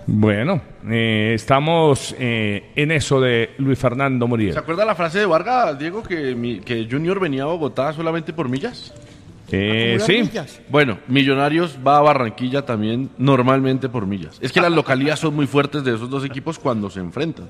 Bueno, estamos en eso de Luis Fernando Muriel. ¿Se acuerda la frase de Vargas, Diego, que Junior venía a Bogotá solamente por millas? Sí. Millas. Bueno, Millonarios va a Barranquilla también normalmente por millas. Es que las localías son muy fuertes de esos dos equipos cuando se enfrentan.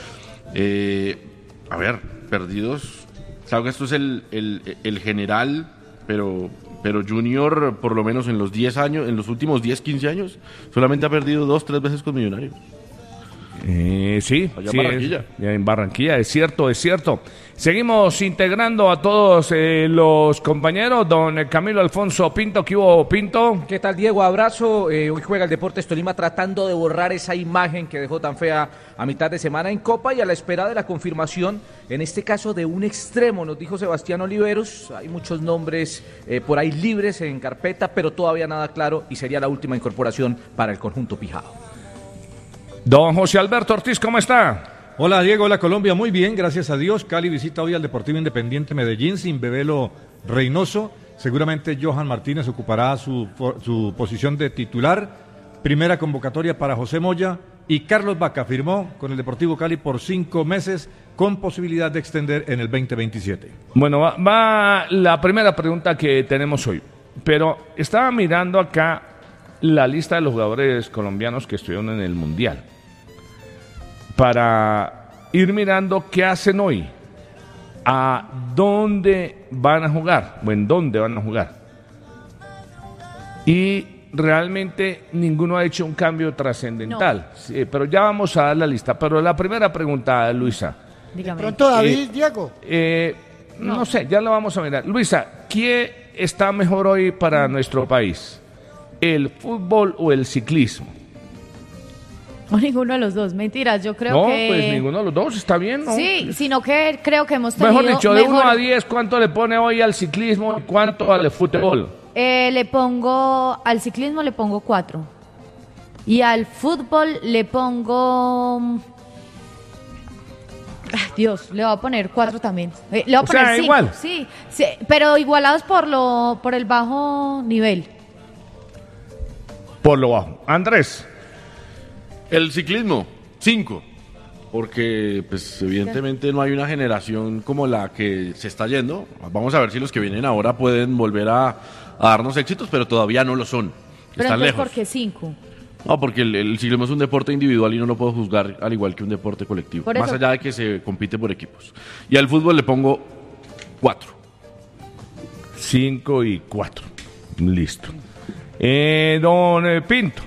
A ver, perdidos. Claro que esto es el general, pero Junior, por lo menos en los 10 años, en los últimos 10, 15 años, solamente ha perdido 2, 3 veces con Millonarios. Sí, Allá sí, en Barranquilla. En Barranquilla, es cierto, es cierto. Seguimos integrando a todos los compañeros. Don Camilo Alfonso Pinto, ¿qué hubo, Pinto? ¿Qué tal, Diego? Abrazo. Hoy juega el Deportes Tolima tratando de borrar esa imagen que dejó tan fea a mitad de semana en Copa y a la espera de la confirmación, en este caso de un extremo, nos dijo Sebastián Oliveros. Hay muchos nombres por ahí libres en carpeta, pero todavía nada claro y sería la última incorporación para el conjunto pijao. Don José Alberto Ortiz, ¿cómo está? Hola Diego, hola Colombia, muy bien, gracias a Dios. Cali visita hoy al Deportivo Independiente Medellín sin Bebelo Reynoso. Seguramente Johan Martínez ocupará su posición de titular. Primera convocatoria para José Moya y Carlos Vaca firmó con el Deportivo Cali por 5 meses con posibilidad de extender en el 2027. Bueno, va la primera pregunta que tenemos hoy. Pero estaba mirando acá la lista de los jugadores colombianos que estuvieron en el Mundial, para ir mirando qué hacen hoy, a dónde van a jugar o en dónde van a jugar. Y realmente ninguno ha hecho un cambio trascendental. No. Sí, pero ya vamos a dar la lista. Pero la primera pregunta, Luisa. Dígame. Pronto David, Diego. No sé, ya lo vamos a mirar. Luisa, ¿quién está mejor hoy para nuestro país? ¿El fútbol o el ciclismo? O ninguno de los dos, mentiras, yo creo No, que... pues ninguno de los dos, está bien, ¿no? Sí, sino que creo que hemos tenido... Mejor dicho, de 1 a 10, ¿cuánto le pone hoy al ciclismo y cuánto al fútbol? Al ciclismo le pongo 4. Y al fútbol le pongo... Dios, le voy a poner 4 también. Le voy a poner 5. Igual. Sí, pero igualados por el bajo nivel. Por lo bajo. Andrés. El ciclismo, 5. Porque, pues, evidentemente no hay una generación como la que se está yendo. Vamos a ver si los que vienen ahora pueden volver a darnos éxitos, pero todavía no lo son. Pero Están entonces, lejos. ¿por qué 5? No, porque el ciclismo es un deporte individual y no lo puedo juzgar al igual que un deporte colectivo. Por Más eso- allá de que se compite por equipos. Y al fútbol le pongo 4. 5 y 4. Listo. Don Pinto.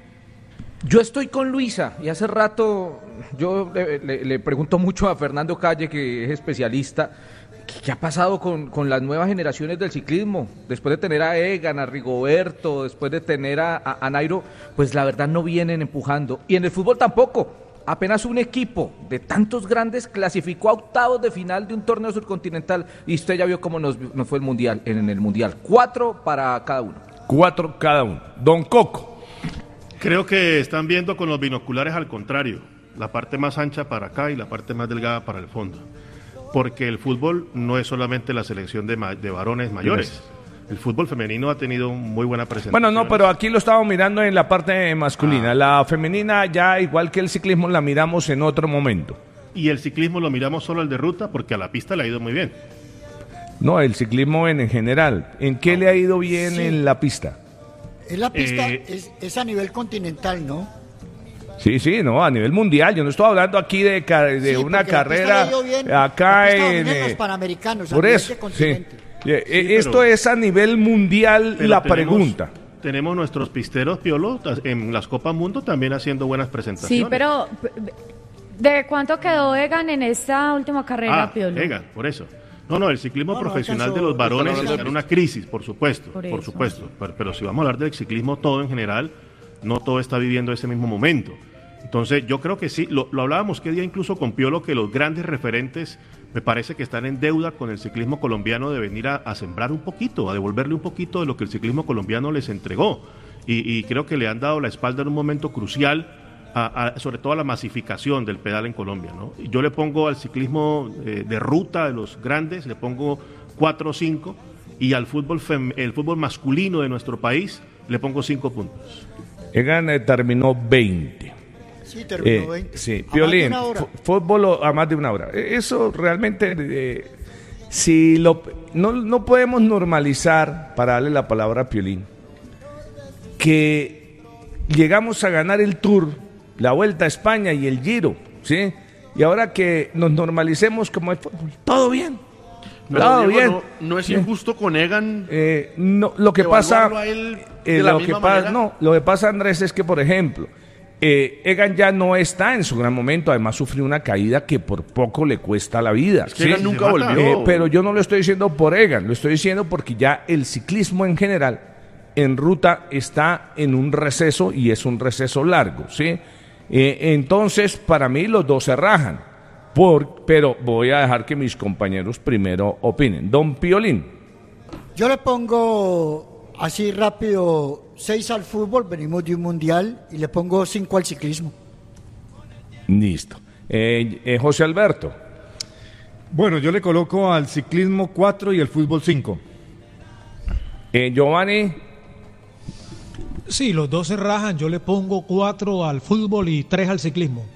Yo estoy con Luisa y hace rato yo le pregunto mucho a Fernando Calle, que es especialista, ¿qué ha pasado con las nuevas generaciones del ciclismo? Después de tener a Egan, a Rigoberto, después de tener a Nairo, pues la verdad no vienen empujando. Y en el fútbol tampoco. Apenas un equipo de tantos grandes clasificó a octavos de final de un torneo surcontinental y usted ya vio cómo nos fue el Mundial, en el Mundial. 4 para cada uno. 4 cada uno. Don Coco. Creo que están viendo con los binoculares al contrario, la parte más ancha para acá y la parte más delgada para el fondo. Porque el fútbol no es solamente la selección de varones mayores. El fútbol femenino ha tenido muy buena presentación. Bueno, no, pero aquí lo estamos mirando en la parte masculina. La femenina ya, igual que el ciclismo, la miramos en otro momento. Y el ciclismo lo miramos solo el de ruta porque a la pista le ha ido muy bien. No, el ciclismo en general. ¿En qué le ha ido bien en la pista? Es la pista, es a nivel continental, ¿no? Sí, no, a nivel mundial. Yo no estoy hablando aquí de Sí, una porque la pista carrera le ha ido bien, acá la pista en... domina los Panamericanos, a por nivel eso, de sí. continente. Esto pero- es a nivel mundial Pero la tenemos- pregunta. Tenemos nuestros pisteros Piolo en las Copas Mundo también haciendo buenas presentaciones. Sí, pero ¿de cuánto quedó Egan en esta última carrera, Piolo? Egan, por eso. No, el ciclismo No, profesional alcanzó- de los varones Están está en una crisis, por supuesto, Por por eso. supuesto. Pero si vamos a hablar del ciclismo todo en general, no todo está viviendo ese mismo momento. Entonces, yo creo que sí, lo hablábamos que día incluso con Piolo, que los grandes referentes me parece que están en deuda con el ciclismo colombiano de venir a sembrar un poquito, a devolverle un poquito de lo que el ciclismo colombiano les entregó. Y creo que le han dado la espalda en un momento crucial, sobre todo a la masificación del pedal en Colombia, ¿no? Yo le pongo al ciclismo de ruta de los grandes, le pongo 4 o 5, y al fútbol el fútbol masculino de nuestro país le pongo 5 puntos. Egan terminó 20. Sí, terminó 20. Sí, A más de Piolín, una hora. fútbol a más de una hora. Eso realmente, si no podemos normalizar, para darle la palabra a Piolín, que llegamos a ganar el Tour, la Vuelta a España y el Giro, ¿sí? Y ahora que nos normalicemos como el fútbol, todo bien. Pero, Todo Diego, bien. no es injusto con Egan. No, lo que pasa, evaluarlo a él de la misma manera. lo que pasa, Andrés, es que, por ejemplo, Egan ya no está en su gran momento, además sufrió una caída que por poco le cuesta la vida. Es que Egan nunca Se mata. volvió. Pero yo no lo estoy diciendo por Egan, lo estoy diciendo porque ya el ciclismo en general en ruta está en un receso y es un receso largo, ¿sí? Entonces, para mí los dos se rajan, pero voy a dejar que mis compañeros primero opinen. Don Piolín. Yo le pongo así rápido 6 al fútbol, venimos de un mundial, y le pongo 5 al ciclismo. Listo. José Alberto. Bueno, yo le coloco al ciclismo 4 y al fútbol 5. Giovanni. Sí, los dos se rajan. Yo le pongo 4 al fútbol y 3 al ciclismo.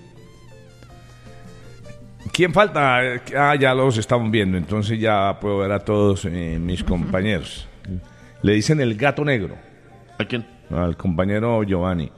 ¿Quién falta? Ya los estamos viendo, entonces ya puedo ver a todos mis compañeros. Le dicen el gato negro. ¿A quién? Al compañero Giovanni.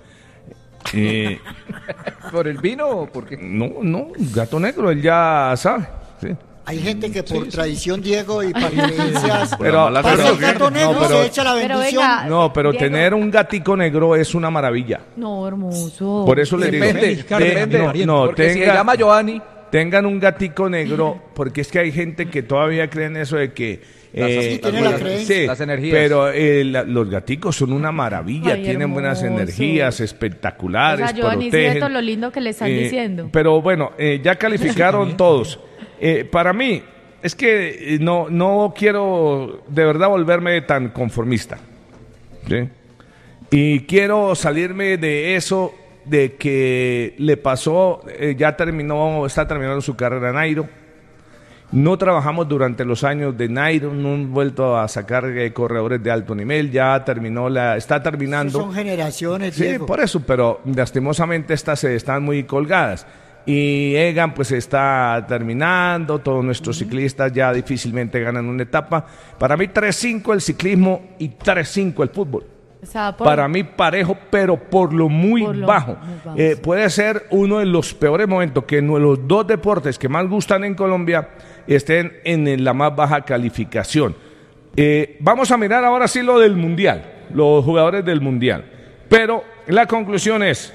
¿Por el vino o por qué? No, gato negro, él ya sabe. Sí. Hay gente que por tradición, Diego, y para creencias, Pero- mala pasa suerte, el gato ¿o qué? negro, No, pero- se echa la Pero bendición. venga, No, pero Diego. tener un gatico negro es una maravilla. No, hermoso. Por eso le digo. Depende, Porque si se llama Giovanni, tengan un gatico negro, porque es que hay gente que todavía cree en eso de que... Sí, tiene la creencia. sí, las energías. pero los gaticos son una maravilla, Ay, tienen buenas hermosos. energías O espectaculares, sea, Giovanni, ¿sí protegen. ve todo lo lindo que le están diciendo? Pero bueno, ya calificaron todos. Para mí, es que no quiero de verdad volverme tan conformista. ¿Sí? Y quiero salirme de eso de que le pasó, está terminando su carrera Nairo. No trabajamos durante los años de Nairo, no han vuelto a sacar corredores de alto nivel, está terminando. Son generaciones, Sí, Diego. por eso, pero lastimosamente estas están muy colgadas. Y Egan pues está terminando, todos nuestros ciclistas ya difícilmente ganan una etapa. Para mí 3-5 el ciclismo y 3-5 el fútbol. O sea, por- Para mí parejo, pero por lo muy Por lo bajo. muy bajo, sí. Puede ser uno de los peores momentos que los dos deportes que más gustan en Colombia estén en la más baja calificación. Vamos a mirar ahora sí lo del Mundial, los jugadores del Mundial. Pero la conclusión es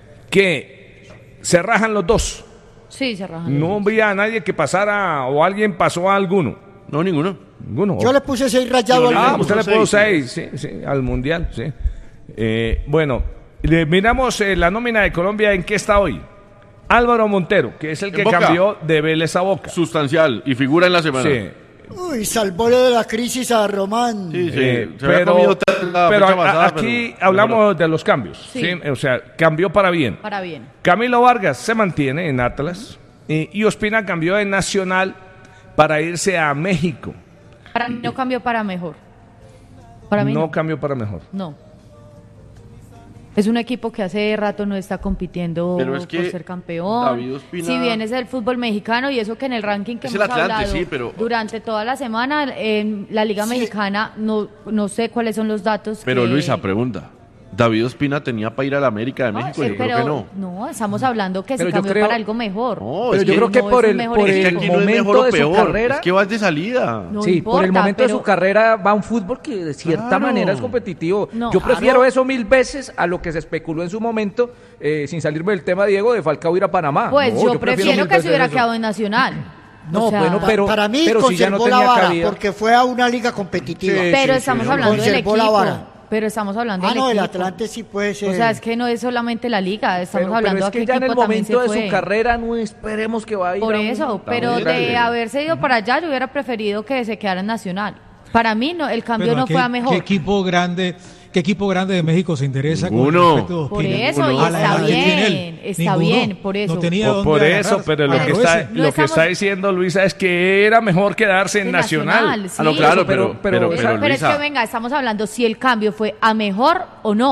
que se rajan los dos. Sí, se rajan. No había nadie que pasara o alguien pasó a alguno. No, ninguno. Ninguno. Yo le puse 6 rayado Ah, al usted le fútbol. puso 6, sí, al Mundial, sí. Bueno, miramos la nómina de Colombia, ¿en qué está hoy? Álvaro Montero, que es el que Boca. cambió de Vélez a Boca. Sustancial y figura en la semana. Sí. Uy, salvó lo de la crisis a Román. Sí, sí. Eh, Se había comido la pero fecha pasada, aquí pero- hablamos de los cambios, Sí. ¿sí? O sea, cambió para bien. Para bien. Camilo Vargas se mantiene en Atlas y Ospina cambió de Nacional para irse a México. Para mí no cambió para mejor. Para mí no. cambió para mejor. No. Es un equipo que hace rato no está compitiendo Pero es que por ser campeón. David Ospina- Si bien es el fútbol mexicano y eso que en el ranking que Es el hemos Atlante, hablado sí, pero- durante toda la semana en la Liga Sí. Mexicana, no sé cuáles son los datos. Pero que- Luisa, pregunta. ¿David Ospina tenía para ir a la América de México? Yo creo que no. No, estamos hablando que Pero se yo cambió creo- para algo mejor. No, pero es yo que creo que no por es un el, mejor por es que equipo. aquí el no es mejor momento o de su peor. carrera. Es que vas de salida. No Sí, por el importa, momento de pero- su carrera va un fútbol que de cierta Claro. manera es competitivo. No, Yo prefiero claro. eso 1000 veces a lo que se especuló en su momento, sin salirme del tema, Diego, de Falcao ir a Panamá. Pues No, yo prefiero 1000 que se veces hubiera eso. quedado en Nacional. No, O sea, bueno, pero- Para mí si ya no conservó la tenía vara cabida. porque fue a una liga competitiva. Sí, pero sí, estamos sí, hablando del conservó la equipo. vara. Pero estamos hablando Ah, del no, el equipo. Atlante sí puede ser. O sea, es que no es solamente la liga, estamos Pero hablando es a que qué ya en el equipo también momento se de fue. su carrera no esperemos que vaya a ir Por a un- eso, pero muy grande. de haberse ido para allá, yo hubiera preferido que se quedara en Nacional. Para mí, no, el cambio Pero no fue a mejor. ¿Qué equipo grande de México se interesa Ninguno. con respecto a Por Ospina? eso, y A la está edad que tiene bien, él. está Ninguno. bien, por eso. No tenía Por dónde eso, agarrar. pero lo Agarró que está, ese. No lo que está estamos- diciendo Luisa es que era mejor quedarse en De Nacional. sí. Ah, no, claro, pero- pero Pero es Luisa, que venga, estamos hablando si el cambio fue a mejor o no.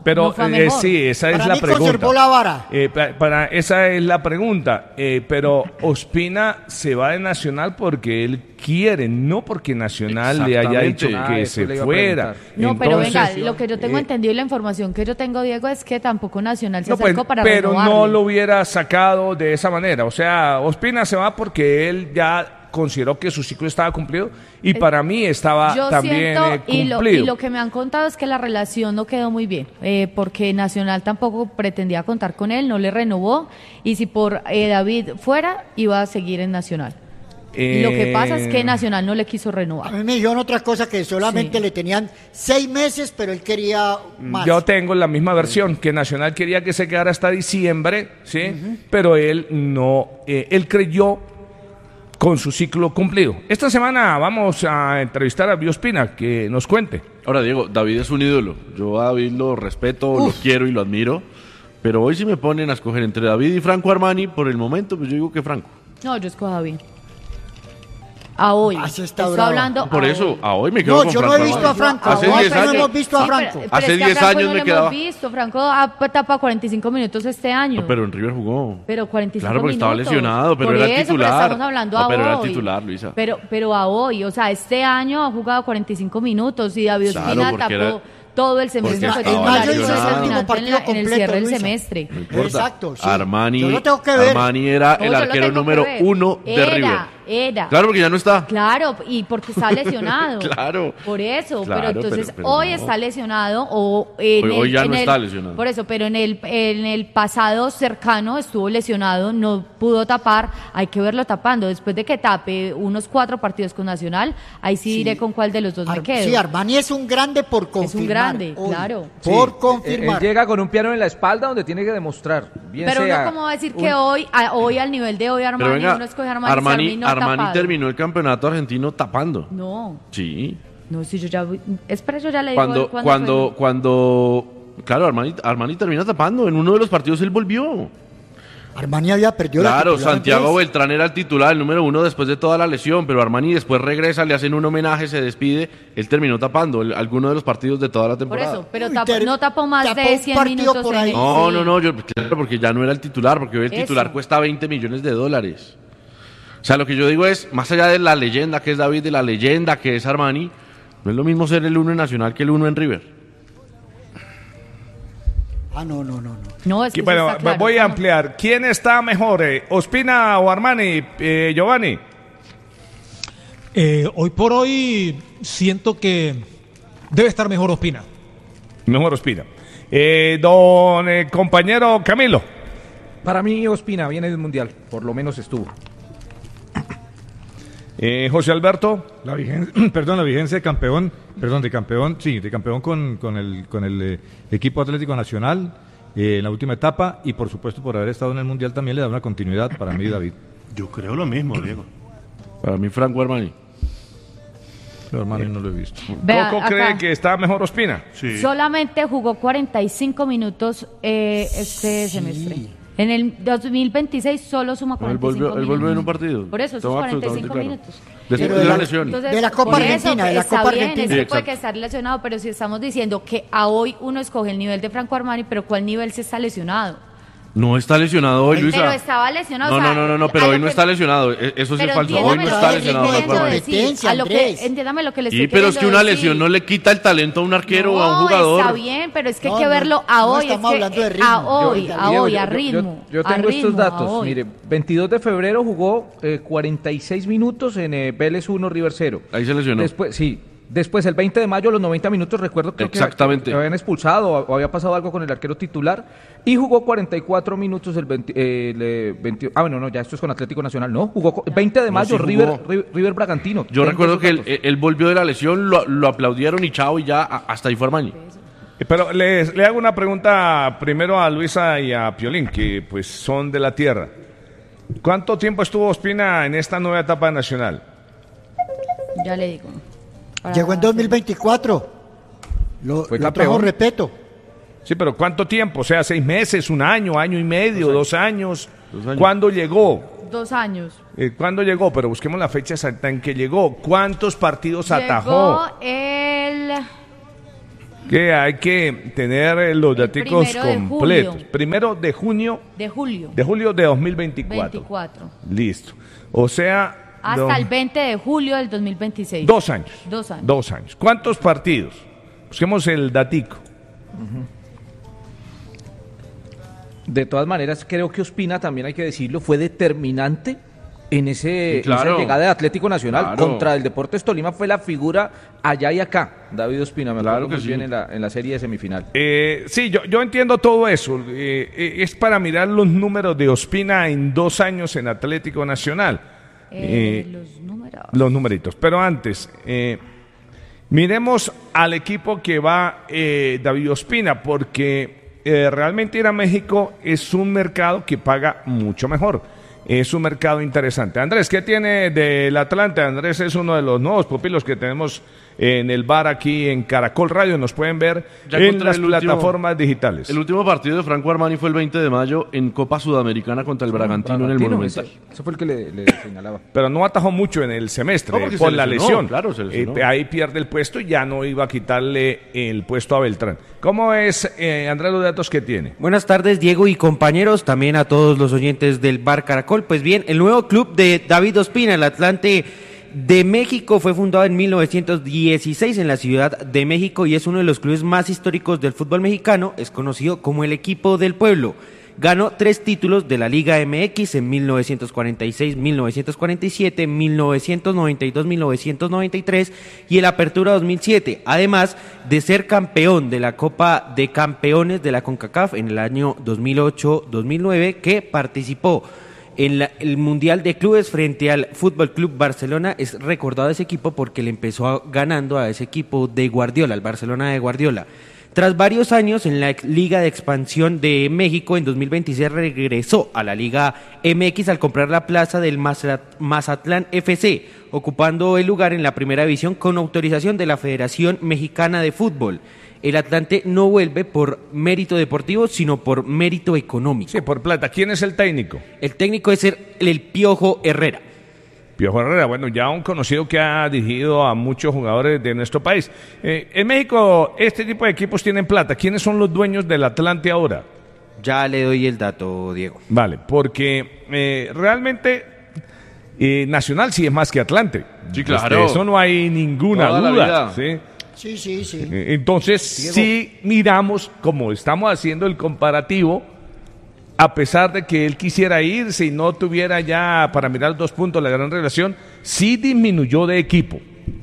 Pero no fue mejor. sí, esa es Para la mí pregunta. conservó la vara. Esa es la pregunta. Pero Ospina se va de Nacional porque él quiere, no porque Nacional le haya dicho Exactamente. que eso se le iba a fuera. preguntar. No, pero venga, Entonces, lo que yo tengo entendido y la información que yo tengo, Diego, es que tampoco Nacional se no, pues, acercó para pero no renovarle. lo hubiera sacado de esa manera. O sea, Ospina se va porque él ya consideró que su ciclo estaba cumplido y para mí estaba Yo también siento, cumplido. y lo que me han contado es que la relación no quedó muy bien, porque Nacional tampoco pretendía contar con él, no le renovó, y si por David fuera, iba a seguir en Nacional. Y lo que pasa es que Nacional no le quiso A renovar. mí me dijeron otra cosa, que solamente Sí. le tenían 6 meses, pero él quería más. Yo tengo la misma versión, que Nacional quería que se quedara hasta diciembre, ¿sí? Pero él no, él creyó con su ciclo cumplido. Esta semana vamos a entrevistar a Biospina, que nos cuente. Ahora, Diego, David es un ídolo. Yo a David lo respeto, lo quiero y lo admiro. Pero hoy si me ponen a escoger entre David y Franco Armani, por el momento, pues yo digo que Franco. No, yo escojo a David. A hoy. Ah, sí está Estoy bravo. hablando Por a eso, hoy. a hoy me quedo No, con yo no Franco he visto a Armani. Franco. Hace Ahora 10 no años. hemos visto a Sí, Franco. pero Hace es que a 10 Franco años no me lo quedaba. hemos visto. Franco ha tapado 45 minutos este año. No, pero en River jugó. Pero 45 Claro, porque estaba minutos. lesionado, pero Por era el eso, titular. Pero estamos hablando No, a pero hoy. era el titular, Luisa. Pero a hoy, o sea, este año ha jugado 45 minutos y David Claro, Ospina porque tapó era- todo el semestre. porque Fue estaba titular y lesionado. fue El último determinante partido en el completo, cierre del Luisa. semestre. No importa. Exacto, sí. Armani, Yo lo tengo que ver. Armani era No, el yo lo arquero tengo que número ver. 1 de River. Era. Claro, porque ya no está. Claro, y porque está lesionado. Claro. Por eso, Claro, pero entonces pero hoy no. está lesionado o en Hoy ya en no está lesionado. Por eso, pero en el pasado cercano estuvo lesionado, no pudo tapar, hay que verlo tapando. Después de que tape unos 4 partidos con Nacional, ahí sí, diré con cuál de los dos me quedo. Sí, Armani es un grande por confirmar. Es un grande, hoy. claro. Por Él confirmar. llega con un piano en la espalda donde tiene que demostrar. Bien Pero sea uno cómo va a decir que hoy al nivel de hoy Pero Armani, venga, uno escoge a Armani no Armani tapado. terminó el campeonato argentino tapando. No, Sí. no, si yo ya... Espera, yo ya le digo Cuando claro, Armani termina tapando. En uno de los partidos él volvió. Armani había perdido la Claro, titularidad. Santiago Beltrán era el titular, el número 1 después de toda la lesión, pero Armani después regresa, le hacen un homenaje, se despide. Él terminó tapando alguno de los partidos de toda la Por temporada. eso, pero Uy, no tapó más tapó de un 100 partido minutos por en ahí. el- No, sí. no, claro, porque ya no era el titular, porque hoy el Eso. titular cuesta $20 millones. O sea, lo que yo digo es, más allá de la leyenda que es David, de la leyenda que es Armani, no es lo mismo ser el 1 en Nacional que el 1 en River. Ah, no. No, es que Bueno, eso está claro, voy a estamos- ampliar. ¿Quién está mejor, Ospina o Armani, Giovanni? Hoy por hoy siento que debe estar mejor Ospina. Mejor Ospina. Don compañero Camilo. Para mí Ospina viene del Mundial, por lo menos estuvo. José Alberto. La vigencia, la vigencia de campeón con el equipo Atlético Nacional en la última etapa y por supuesto por haber estado en el Mundial también le da una continuidad para mí, David. Yo creo lo mismo, Diego. Para mí, Franco Armani. Pero hermano, no lo he visto. Vea, ¿Coco acá. cree que está mejor Ospina? Sí. Solamente jugó 45 minutos este semestre. En el 2026 solo suma No, él 45 volvió minutos. en un partido. Por eso, esos Estaba 45 absolutamente claro. minutos. Después Pero de de la la- lesión. Entonces, De la Copa por eso, Argentina, de la está Copa bien, Argentina. es Sí, que puede exacto. que estar lesionado, pero si estamos diciendo que a hoy uno escoge el nivel de Franco Armani, pero ¿cuál nivel se está lesionado? No está lesionado hoy, Luisa. Pero estaba lesionado. o sea, No, pero a hoy lo no que- está lesionado. Eso sí pero es falso. Hoy entiéndame no lo está que le lesionado estoy Franco queriendo Armani. decir, Competencia, a lo que, Andrés. entiéndame lo que le estoy Sí, pero es que queriendo una decir. lesión no le quita el talento a un arquero o a un No, jugador. está bien, pero es que hay No, que no, verlo a no hoy. estamos es que, hablando de ritmo. a hoy, Diego, a hoy, a ritmo. Yo a tengo estos ritmo, a datos. hoy. Mire, 22 de febrero jugó 46 minutos en Vélez 1, River 0. Ahí se lesionó. Después, el 20 de mayo, los 90 minutos, recuerdo creo Exactamente. que habían expulsado o había pasado algo con el arquero titular. Y jugó 44 minutos el 20. Ya esto es con Atlético Nacional. No, jugó 20 de mayo, sí River, jugó. River Bragantino. Yo Tengo recuerdo esos que datos. él volvió de la lesión, lo aplaudieron y chao, y ya hasta ahí fue Armani. Pero le hago una pregunta primero a Luisa y a Piolín, que pues son de la tierra. ¿Cuánto tiempo estuvo Ospina en esta nueva etapa nacional? Ya le digo. Para- Llegó en 2024. Fue Lo campeón. trajo Repeto. Sí, pero ¿cuánto tiempo? O sea, 6 meses, 1 año, año y medio, 2 años. 2 años. ¿Cuándo llegó? 2 años. ¿Cuándo llegó? Pero busquemos la fecha exacta en que llegó. ¿Cuántos partidos atajó? Llegó el Que hay que tener los daticos completos. Primero de junio. De julio. De julio de 2024. 24. Listo. O sea... Hasta el 20 de julio del 2026. 2 años. 2 años. 2 años. ¿Cuántos partidos? Busquemos el datico. De todas maneras, creo que Ospina, también hay que decirlo, fue determinante en esa llegada de Atlético Nacional. Claro. Contra el Deportes Tolima fue la figura allá y acá. David Ospina, me Claro acuerdo que muy sí. bien en la serie de semifinal. Sí, yo entiendo todo eso. Es para mirar los números de Ospina en 2 años en Atlético Nacional. Los números. Los numeritos. Pero antes, miremos al equipo que va David Ospina, porque realmente ir a México es un mercado que paga mucho mejor. Es un mercado interesante. Andrés, ¿qué tiene del Atlante? Andrés es uno de los nuevos pupilos que tenemos en el bar aquí en Caracol Radio. Nos pueden ver Ya en encontré las el último- plataformas digitales. El último partido de Franco Armani fue el 20 de mayo en Copa Sudamericana contra el Bragantino en el Monumental. Eso fue el que le señalaba. Pero no atajó mucho en el semestre No, porque por se la lesionó, lesión. claro, se lesionó. Ahí pierde el puesto y ya no iba a quitarle el puesto a Beltrán. ¿Cómo es, Andrés, los datos que tiene? Buenas tardes, Diego y compañeros, también a todos los oyentes del Bar Caracol. Pues bien, el nuevo club de David Ospina, el Atlante de México, fue fundado en 1916 en la Ciudad de México y es uno de los clubes más históricos del fútbol mexicano. Es conocido como el equipo del pueblo. Ganó 3 títulos de la Liga MX en 1946, 1947, 1992, 1993 y el Apertura 2007, además de ser campeón de la Copa de Campeones de la CONCACAF en el año 2008-2009, que participó en el Mundial de Clubes frente al Fútbol Club Barcelona. Es recordado ese equipo porque le empezó ganando a ese equipo de Guardiola, el Barcelona de Guardiola. Tras varios años en la Liga de Expansión de México, en 2026 regresó a la Liga MX al comprar la plaza del Mazatlán FC, ocupando el lugar en la primera división con autorización de la Federación Mexicana de Fútbol. El Atlante no vuelve por mérito deportivo, sino por mérito económico. Sí, por plata. ¿Quién es el técnico? El técnico es el Piojo Herrera. Piojo Herrera, bueno, ya un conocido que ha dirigido a muchos jugadores de nuestro país. En México, este tipo de equipos tienen plata. ¿Quiénes son los dueños del Atlante ahora? Ya le doy el dato, Diego. Vale, porque realmente Nacional sí es más que Atlante. Sí, claro. Eso no hay ninguna Toda la duda. vida. ¿Sí? Sí. Entonces, si miramos, como estamos haciendo el comparativo, a pesar de que él quisiera irse y no tuviera ya para mirar 2 puntos la gran relación, sí disminuyó de equipo.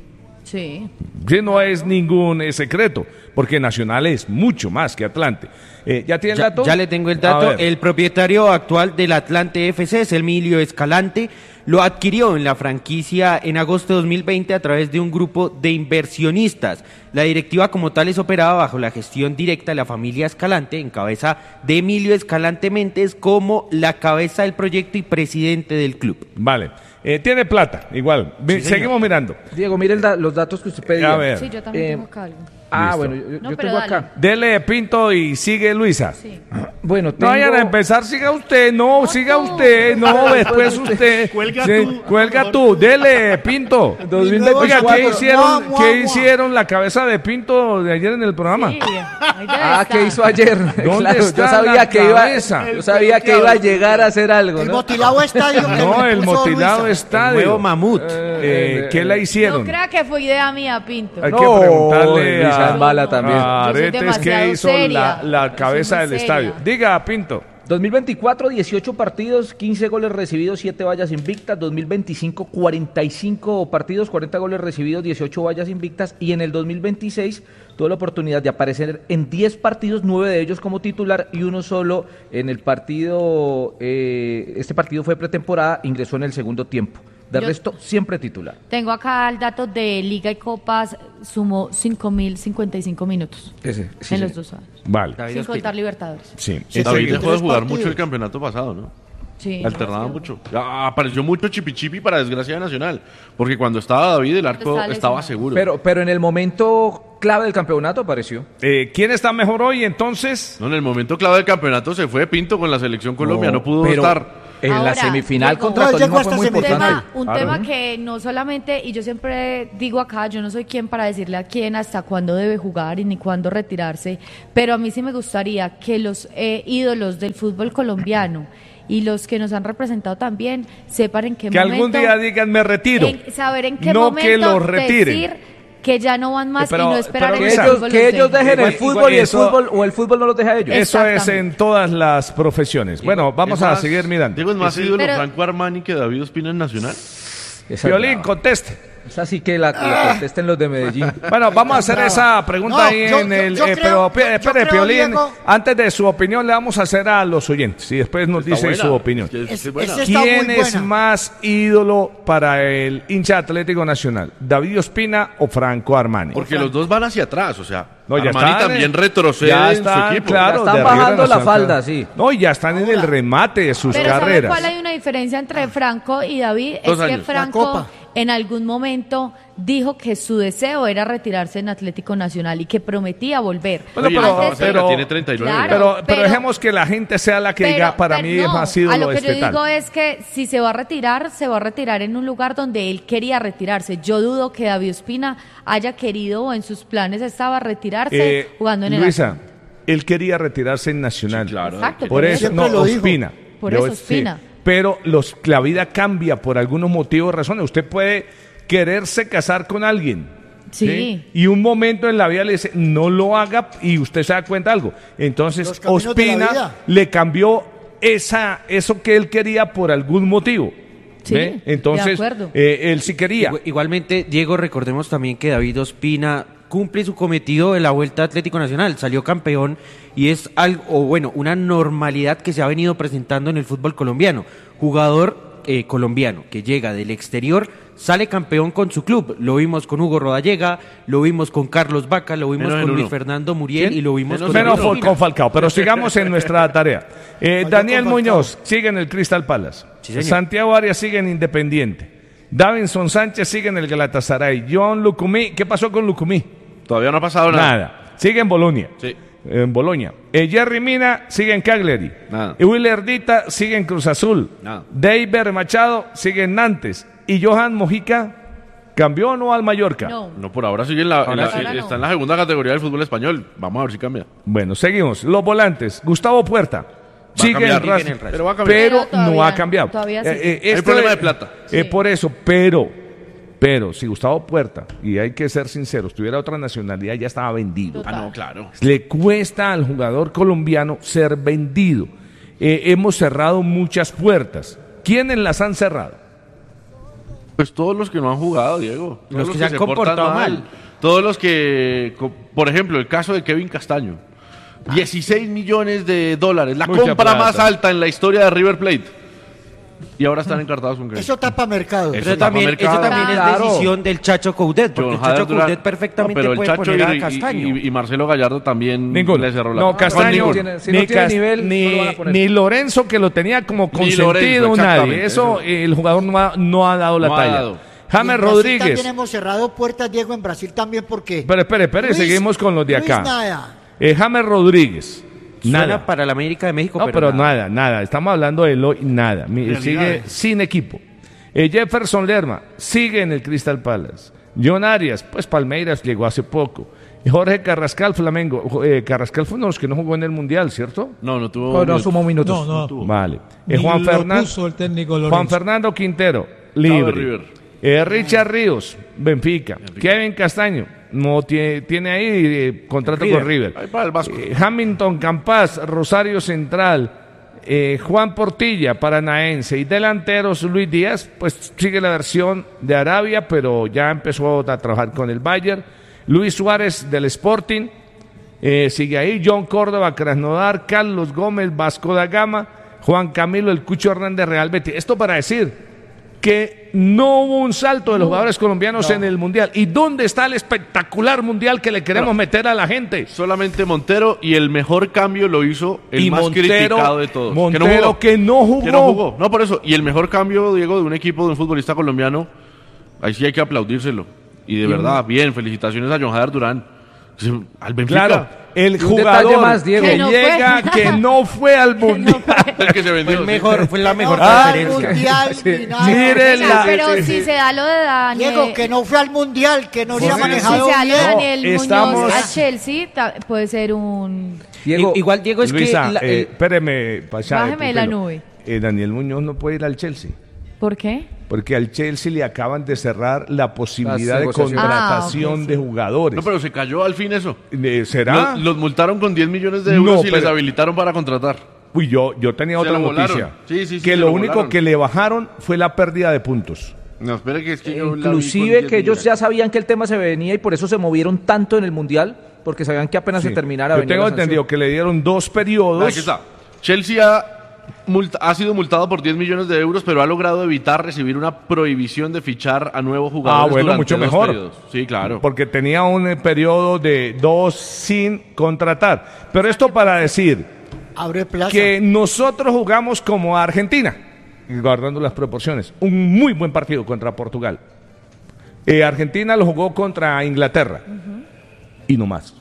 Sí. Que no es ningún secreto, porque Nacional es mucho más que Atlante. ¿Ya tiene el dato? Ya le tengo el A dato. ver. El propietario actual del Atlante FC es Emilio Escalante. Lo adquirió en la franquicia en agosto de 2020 a través de un grupo de inversionistas. La directiva como tal es operada bajo la gestión directa de la familia Escalante, en cabeza de Emilio Escalante Méndez como la cabeza del proyecto y presidente del club. Vale. Tiene plata, igual. Seguimos mirando. Diego, mire los datos que usted pedía. A ver. Sí, yo también tengo acá algo. Ah, Listo. bueno, yo No, pero tengo acá. dale. Dele Pinto y sigue Luisa. Sí. Bueno, No tengo... vayan a empezar, siga usted, no, siga usted, no, después usted. Cuelga Sí, tú. cuelga tú, dele, Pinto. 2024. Oiga, ¿qué hicieron, Mua, qué mua, mua. hicieron la cabeza de Pinto de ayer en el programa? Sí, ahí debe Ah, estar. ¿qué hizo ayer? ¿Dónde está yo sabía la que iba, cabeza? yo sabía que iba a llegar a hacer algo, El ¿no? motilado estadio. que No, me el puso motilado Luisa. estadio. El nuevo mamut. ¿Qué la No hicieron? crea que fue idea mía, Pinto. Hay que No, preguntarle Luisa a es mala también. a Yo soy Aretes qué demasiado hizo seria. la Yo cabeza soy muy del estadio. seria. Diga, Pinto. 2024, 18 partidos, 15 goles recibidos, 7 vallas invictas. 2025, 45 partidos, 40 goles recibidos, 18 vallas invictas. Y en el 2026 tuvo la oportunidad de aparecer en 10 partidos, 9 de ellos como titular y uno solo en el partido. Este partido fue pretemporada, ingresó en el segundo tiempo. De Yo- resto, siempre titular. Tengo acá el dato de Liga y Copas, sumó 5.055 minutos Ese, en los 2 años. Vale. David Sin Ospina. contar Libertadores. Sí. David dejó de 3 jugar partidos. mucho el campeonato pasado, ¿no? Sí. Alternaba mucho. Apareció mucho chipi para desgracia de Nacional. Porque cuando estaba David, el arco Estaba estaba lesionado. seguro. Pero en el momento clave del campeonato apareció. ¿Quién está mejor hoy entonces? No, en el momento clave del campeonato se fue Pinto con la selección Colombia. No pudo pero- estar. En Ahora, la semifinal Diego, contra no, Tolima llegó fue hasta muy semifinal. importante. Un tema que no solamente, y yo siempre digo acá, yo no soy quien para decirle a quién hasta cuándo debe jugar y ni cuándo retirarse, pero a mí sí me gustaría que los ídolos del fútbol colombiano y los que nos han representado también sepan en qué Que momento... algún día digan me retiro. Saber en qué No momento que los retiren. decir que ya no van más Pero- y no esperar pero en Que el Luisa, ellos, fútbol que los ellos dejen Igual- el fútbol y el eso- fútbol o el fútbol no los deja a ellos. Eso es Exactamente. en todas las profesiones. Bueno, vamos Es a más, seguir mirando. Diego, es más ídolo Pero- Franco Armani que David Ospina en Nacional. Esa es Violín, brava. conteste. Esa sí que la contesten los de Medellín. Bueno, vamos a hacer esa pregunta No, ahí yo- en yo- el... yo pero creo- yo espere, creo, Piolín, Diego- antes de su opinión le vamos a hacer a los oyentes y después nos Está dice buena. su opinión. Es buena. Ese está muy ¿Quién es buena. más ídolo para el hincha Atlético Nacional? ¿David Ospina o Franco Armani? Porque los dos van hacia atrás, o sea, No, ya Armani están, también retrocede ya en su están, equipo. claro, Ya están de arriba bajando la Nacional, falda, claro. sí. No, y ya están en el remate de sus Pero ¿sabe carreras. cuál hay una diferencia entre Franco y David? Dos Es que años. La Franco Copa. en algún momento dijo que su deseo era retirarse en Atlético Nacional y que prometía volver. Bueno, Oye, pero- no, Antes- pero pero- tiene 39. Claro. Pero dejemos que la gente sea la que diga, para mí es no, más ídolo a lo que este yo tal. digo es que si se va a retirar en un lugar donde él quería retirarse. Yo dudo que David Ospina haya querido o en sus planes estaba retirarse jugando en el Luisa, Nacional. él quería retirarse en Nacional. Sí, claro. Exacto, Por eso, Siempre no, lo dijo. Ospina. Por eso, sí. Ospina. Pero la vida cambia por algunos motivos, razones. Usted puede quererse casar con alguien. Sí. Y un momento en la vida le dice, no lo haga, y usted se da cuenta de algo. Entonces, Los caminos de la Ospina vida. le cambió eso que él quería por algún motivo. Sí, ¿ve? de Entonces, acuerdo. él sí quería. Igualmente, Diego, recordemos también que David Ospina cumple su cometido de la Vuelta Atlético Nacional, salió campeón y es algo, o bueno, una normalidad que se ha venido presentando en el fútbol colombiano. Jugador colombiano que llega del exterior, sale campeón con su club. Lo vimos con Hugo Rodallega, lo vimos con Carlos Vaca, lo vimos Menos en con Luis uno. Fernando Muriel y lo vimos con Menos David Ospina. con Falcao, pero sigamos en nuestra tarea. Daniel con Muñoz sigue en el Crystal Palace. Sí, señor. Santiago Arias sigue en Independiente. Davinson Sánchez sigue en el Galatasaray. John Lucumí, ¿qué pasó con Lucumí? Todavía no ha pasado nada. Nada. Sigue en Bolonia. Sí. En Boloña. Jerry Mina sigue en Cagliari. Nada. Willer Dita sigue en Cruz Azul. Nada. Deiber Machado sigue en Nantes. Y Johan Mojica cambió o no al Mallorca. No. No, por ahora sigue en la, Ahora no. está en la segunda categoría del fútbol español. Vamos a ver si cambia. Bueno, seguimos. Los volantes. Gustavo Puerta. Va a Sigue cambiar, en Racing, sigue en el Racing. Pero va a cambiar. pero Pero todavía no ha no, cambiado. todavía sí. Hay problema de plata. Sí. Por eso, pero si Gustavo Puerta, y hay que ser sinceros, tuviera otra nacionalidad, ya estaba vendido. Total. Ah, no, claro. Le cuesta al jugador colombiano ser vendido. Hemos cerrado muchas puertas. ¿Quiénes las han cerrado? Pues todos los que no han jugado, Diego. Todos Los que se han portan comportado mal. Todos los que, por ejemplo, el caso de Kevin Castaño. 16 millones de dólares, la Mucha compra plata. más alta en la historia de River Plate. Y ahora están encartados con Eso tapa mercado. Eso Eso también, mercado. eso también Claro. es decisión del Chacho Coudet, porque el Chacho Coudet perfectamente pero el puede Chacho poner a y- Castaño. y Marcelo Gallardo también Ninguno. le cerró la No, Castaño, ninguno. tiene- si no tiene nivel, no lo van a poner. ni Lorenzo, que lo tenía como Ni consentido, Lorenzo, nadie. exactamente, Eso eso. el jugador no ha dado la No ha talla. dado. James En Brasil Rodríguez. También hemos cerrado puertas, Diego, en Brasil también porque... Pero espere, Luis- seguimos con los de Luis acá. nada. James Rodríguez. Suena Nada. para la América de México, No, pero, pero nada. nada. Estamos hablando de Eloy, nada. Realidades. Sigue sin equipo. Jefferson Lerma sigue en el Crystal Palace. John Arias, pues Palmeiras llegó hace poco. Jorge Carrascal, Flamengo. Carrascal fue uno de los que no jugó en el Mundial, ¿cierto? No, no tuvo. No, no minutos. sumó minutos. No, no. Vale. Ni Juan lo Fernando. puso el técnico Juan Lorenzo. Fernando Quintero, de libre. River. Richard Ríos, Benfica. Kevin Castaño, no tiene ahí contrato con River. Ahí para el Vasco. Hamilton Campas, Rosario Central. Juan Portilla, Paranaense. Y delanteros, Luis Díaz, pues sigue la versión de Arabia, pero ya empezó a trabajar con el Bayern. Luis Suárez del Sporting. Sigue ahí John Córdoba, Krasnodar, Carlos Gómez, Vasco da Gama, Juan Camilo, el Cucho Hernández, Real Betis. Esto para decir que no hubo un salto de los jugadores colombianos en el Mundial. ¿Y dónde está el espectacular Mundial que le queremos meter a la gente? Solamente Montero, y el mejor cambio lo hizo el Y más Montero- criticado de todos. Montero que no jugó. Que no jugó. No, por eso. Y el mejor cambio, Diego, de un equipo, de un futbolista colombiano, ahí sí hay que aplaudírselo. Y de verdad, bien, felicitaciones a John Jader Durán. Al Benfica. Claro, el Y un detalle jugador más, Diego. que Que no llega, fue. que no fue al mundial. El que se vendió. Fue la mejor al transferencia. mundial, ni nada. Mire Venga, la- pero si se da lo de Daniel. Diego, que no fue al mundial, que no se ha Por eso. Si manejado se da lo de bien. Daniel estamos- Muñoz a Chelsea, puede ser un. Diego, Igual, Diego, es Luisa, que... espéreme, Pachá, Bájeme de la pelo. nube. Daniel Muñoz no puede ir al Chelsea. ¿Por qué? Porque al Chelsea le acaban de cerrar la posibilidad de negociaciones. contratación Ah, ok, sí. de jugadores. No, pero se cayó al fin eso. ¿Será? Los multaron con 10 millones de euros No, y les pero- habilitaron para contratar. Uy, yo tenía Se otra lo volaron. noticia. Sí, que se lo lo único volaron. que le bajaron fue la pérdida de puntos. No, espere que es que yo la vi con inclusive 10 que ellos ya millones. sabían que el tema se venía y por eso se movieron tanto en el Mundial, porque sabían que apenas se Sí. terminara. Yo venía tengo la sanción. entendido que le dieron 2 periodos. Aquí está. Chelsea ha sido multado por 10 millones de euros, pero ha logrado evitar recibir una prohibición de fichar a nuevos jugadores. Bueno, durante mucho 2 mejor. periodos. Sí, claro. Porque tenía un periodo de 2 sin contratar. Pero esto para decir Abre plaza. que nosotros jugamos como Argentina, guardando las proporciones. Un muy buen partido contra Portugal. Argentina lo jugó contra Inglaterra. Y no más.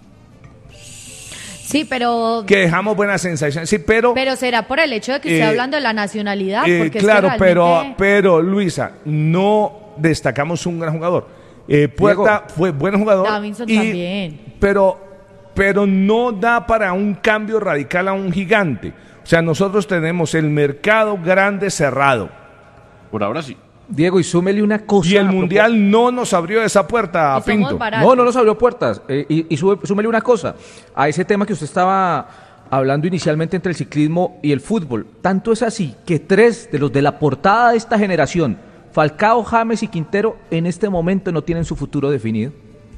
Sí, pero. Que dejamos buenas sensaciones. Sí, pero Pero será por el hecho de que estoy hablando de la nacionalidad. Porque es que claro, realmente- pero Luisa, no destacamos un gran jugador. Puerta fue buen jugador. Davinson también. Pero no da para un cambio radical a un gigante. O sea, nosotros tenemos el mercado grande cerrado. Por ahora sí. Diego, y súmele una cosa. Y el a Mundial no nos abrió esa puerta, Y somos Pinto. baratos. No nos abrió puertas. Súmele una cosa. A ese tema que usted estaba hablando inicialmente entre el ciclismo y el fútbol. Tanto es así que 3 de los de la portada de esta generación, Falcao, James y Quintero, en este momento no tienen su futuro definido.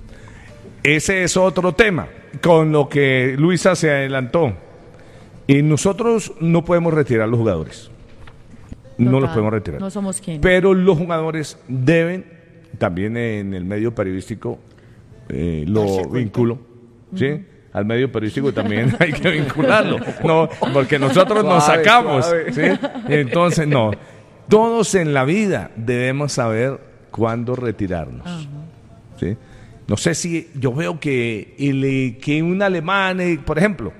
Ese es otro tema, con lo que Luisa se adelantó. Y nosotros no podemos retirar los jugadores. No los Total, podemos retirar. No somos quienes. Pero los jugadores deben, también en el medio periodístico, lo vinculo, ¿sí? Al medio periodístico también hay que vincularlo, no, porque nosotros nos Suave, sacamos, suave. ¿sí? Entonces, no. Todos en la vida debemos saber cuándo retirarnos, ¿sí? No sé si yo veo que un alemán, por ejemplo,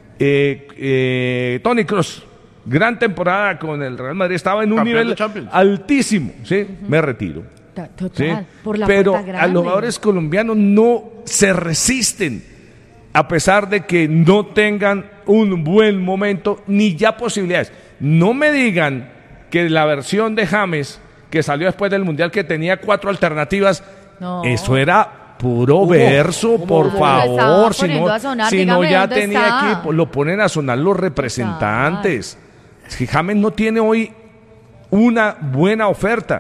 Toni Kroos, gran temporada con el Real Madrid, estaba en un Campeón de nivel Champions. altísimo, ¿sí? Me retiro. Total, ¿sí? por la Pero puerta a grande. los jugadores colombianos no se resisten, a pesar de que no tengan un buen momento ni ya posibilidades. No me digan que la versión de James que salió después del Mundial, que tenía 4 alternativas, No. eso era puro verso, por Lo estaba favor. Si poniendo no, a sonar, si no dígame ya dónde tenía está. equipo, lo ponen a sonar los representantes. Si James no tiene hoy una buena oferta,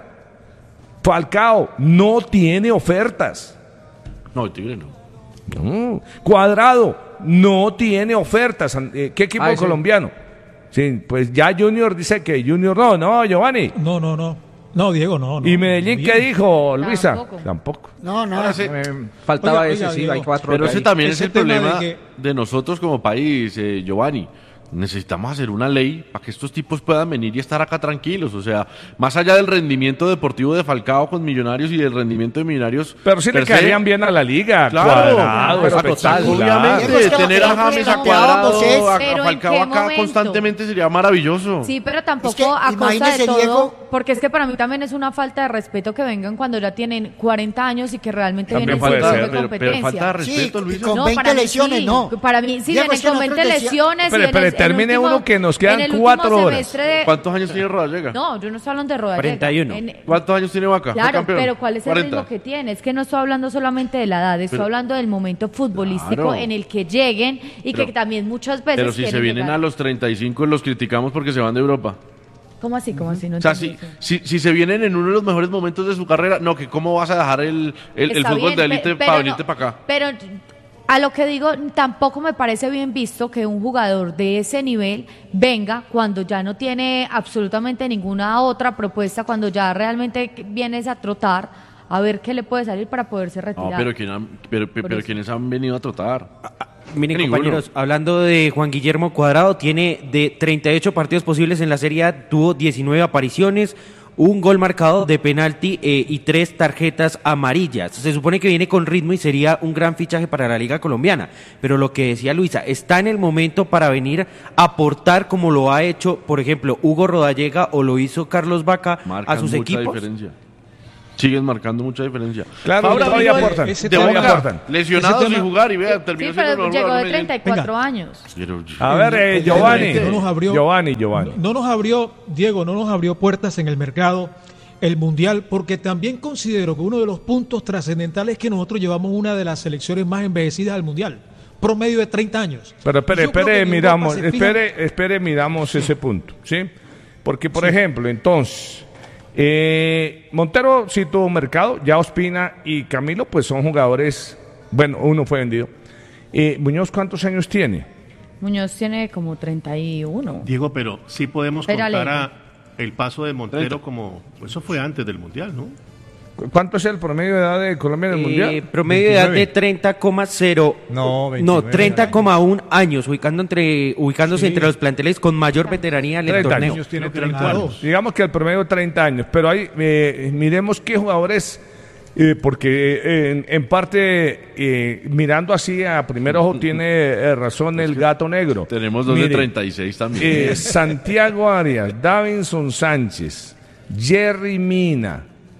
Falcao no tiene ofertas. No, Tigre no. No. Cuadrado no tiene ofertas. ¿Qué equipo Ah, ese. colombiano? Sí, pues ya Junior dice que Junior no, Giovanni. No. No, Diego, no. ¿Y Medellín qué dijo, Luisa? Tampoco. Tampoco. No, no. Ahora sí. Faltaba Oiga, ese, oiga, sí, Diego, hay 4. Pero ese también es Ese el tema problema de de nosotros como país, Giovanni. Necesitamos hacer una ley para que estos tipos puedan venir y estar acá tranquilos. O sea, más allá del rendimiento deportivo de Falcao con Millonarios y del rendimiento de Millonarios. Pero sí le per se, caerían bien a la liga. Claro, Cuadrado, pero espectacular. obviamente, Diego, es que tener a nosotros James, a planteábamos Cuadrado, es- a ¿Pero en Falcao qué acá momento? constantemente sería maravilloso. Sí, pero tampoco Es que a costa de imagínese, todo, Diego. porque es que para mí también es una falta de respeto que vengan cuando ya tienen 40 años y que realmente También vienen puede sin ser, de pero competencia. falta de Sí, respeto, y Luisa. con 20 para mí lesiones, sí. no. Para mí sí Diego, vienen es que con nosotros 20 decía- lesiones. Pero, y en pero el termine último- uno que nos quedan en el último 4 horas. semestre de- ¿Cuántos años tiene Rodallega? No, yo no estoy hablando de Rodallega. 41. ¿Cuántos años tiene Vaca? ¿Fue Claro, campeón? pero ¿cuál es el 40. ritmo que tiene? Es que no estoy hablando solamente de la edad, estoy Pero- hablando del momento futbolístico Claro. en el que lleguen y Pero- que también muchas veces Pero si se quieren vienen llegar. a los 35 los criticamos porque se van de Europa. ¿Cómo así? ¿Cómo así? No O sea, entendí si eso. se vienen en uno de los mejores momentos de su carrera, no, que cómo vas a dejar el Está fútbol bien, de élite pero para no, venirte para acá. Pero a lo que digo, tampoco me parece bien visto que un jugador de ese nivel venga cuando ya no tiene absolutamente ninguna otra propuesta, cuando ya realmente vienes a trotar a ver qué le puede salir para poderse No, retirar. pero eso. quienes han venido a trotar. Miren, Ninguno. compañeros, hablando de Juan Guillermo Cuadrado, tiene de 38 partidos posibles en la Serie A, tuvo 19 apariciones, un gol marcado de penalti y 3 tarjetas amarillas. Se supone que viene con ritmo y sería un gran fichaje para la Liga Colombiana. Pero lo que decía Luisa, está en el momento para venir a aportar como lo ha hecho, por ejemplo, Hugo Rodallega o lo hizo Carlos Vaca a sus equipos. Diferencia. Siguen marcando mucha diferencia. Claro, todavía aportan. Lesionados sin jugar y vea, terminó sí, pero siendo llegó de mejor 34 años. A ver, Giovanni. No nos abrió, Diego, no nos abrió puertas en el mercado el Mundial, porque también considero que uno de los puntos trascendentales es que nosotros llevamos una de las selecciones más envejecidas al Mundial, promedio de 30 años. Pero espere, miramos ese punto, ¿sí? Porque, por ejemplo, entonces... Montero sí tuvo mercado, ya Ospina y Camilo pues son jugadores, bueno, uno fue vendido. Muñoz, ¿cuántos años tiene? Muñoz tiene como 31. Diego, pero sí podemos contar el paso de Montero como, eso fue antes del Mundial, ¿no? ¿Cuánto es el promedio de edad de Colombia en el Mundial? Promedio 29. De edad de 30,0. No, 30,1 años, ubicándose entre los planteles con mayor veteranía del torneo. Años tiene 32. Digamos que el promedio 30 años, pero ahí miremos qué jugadores, porque en parte, mirando así a primer ojo, tiene razón el gato negro. Tenemos dos de 36 también. Santiago Arias, Davinson Sánchez, Jerry Mina,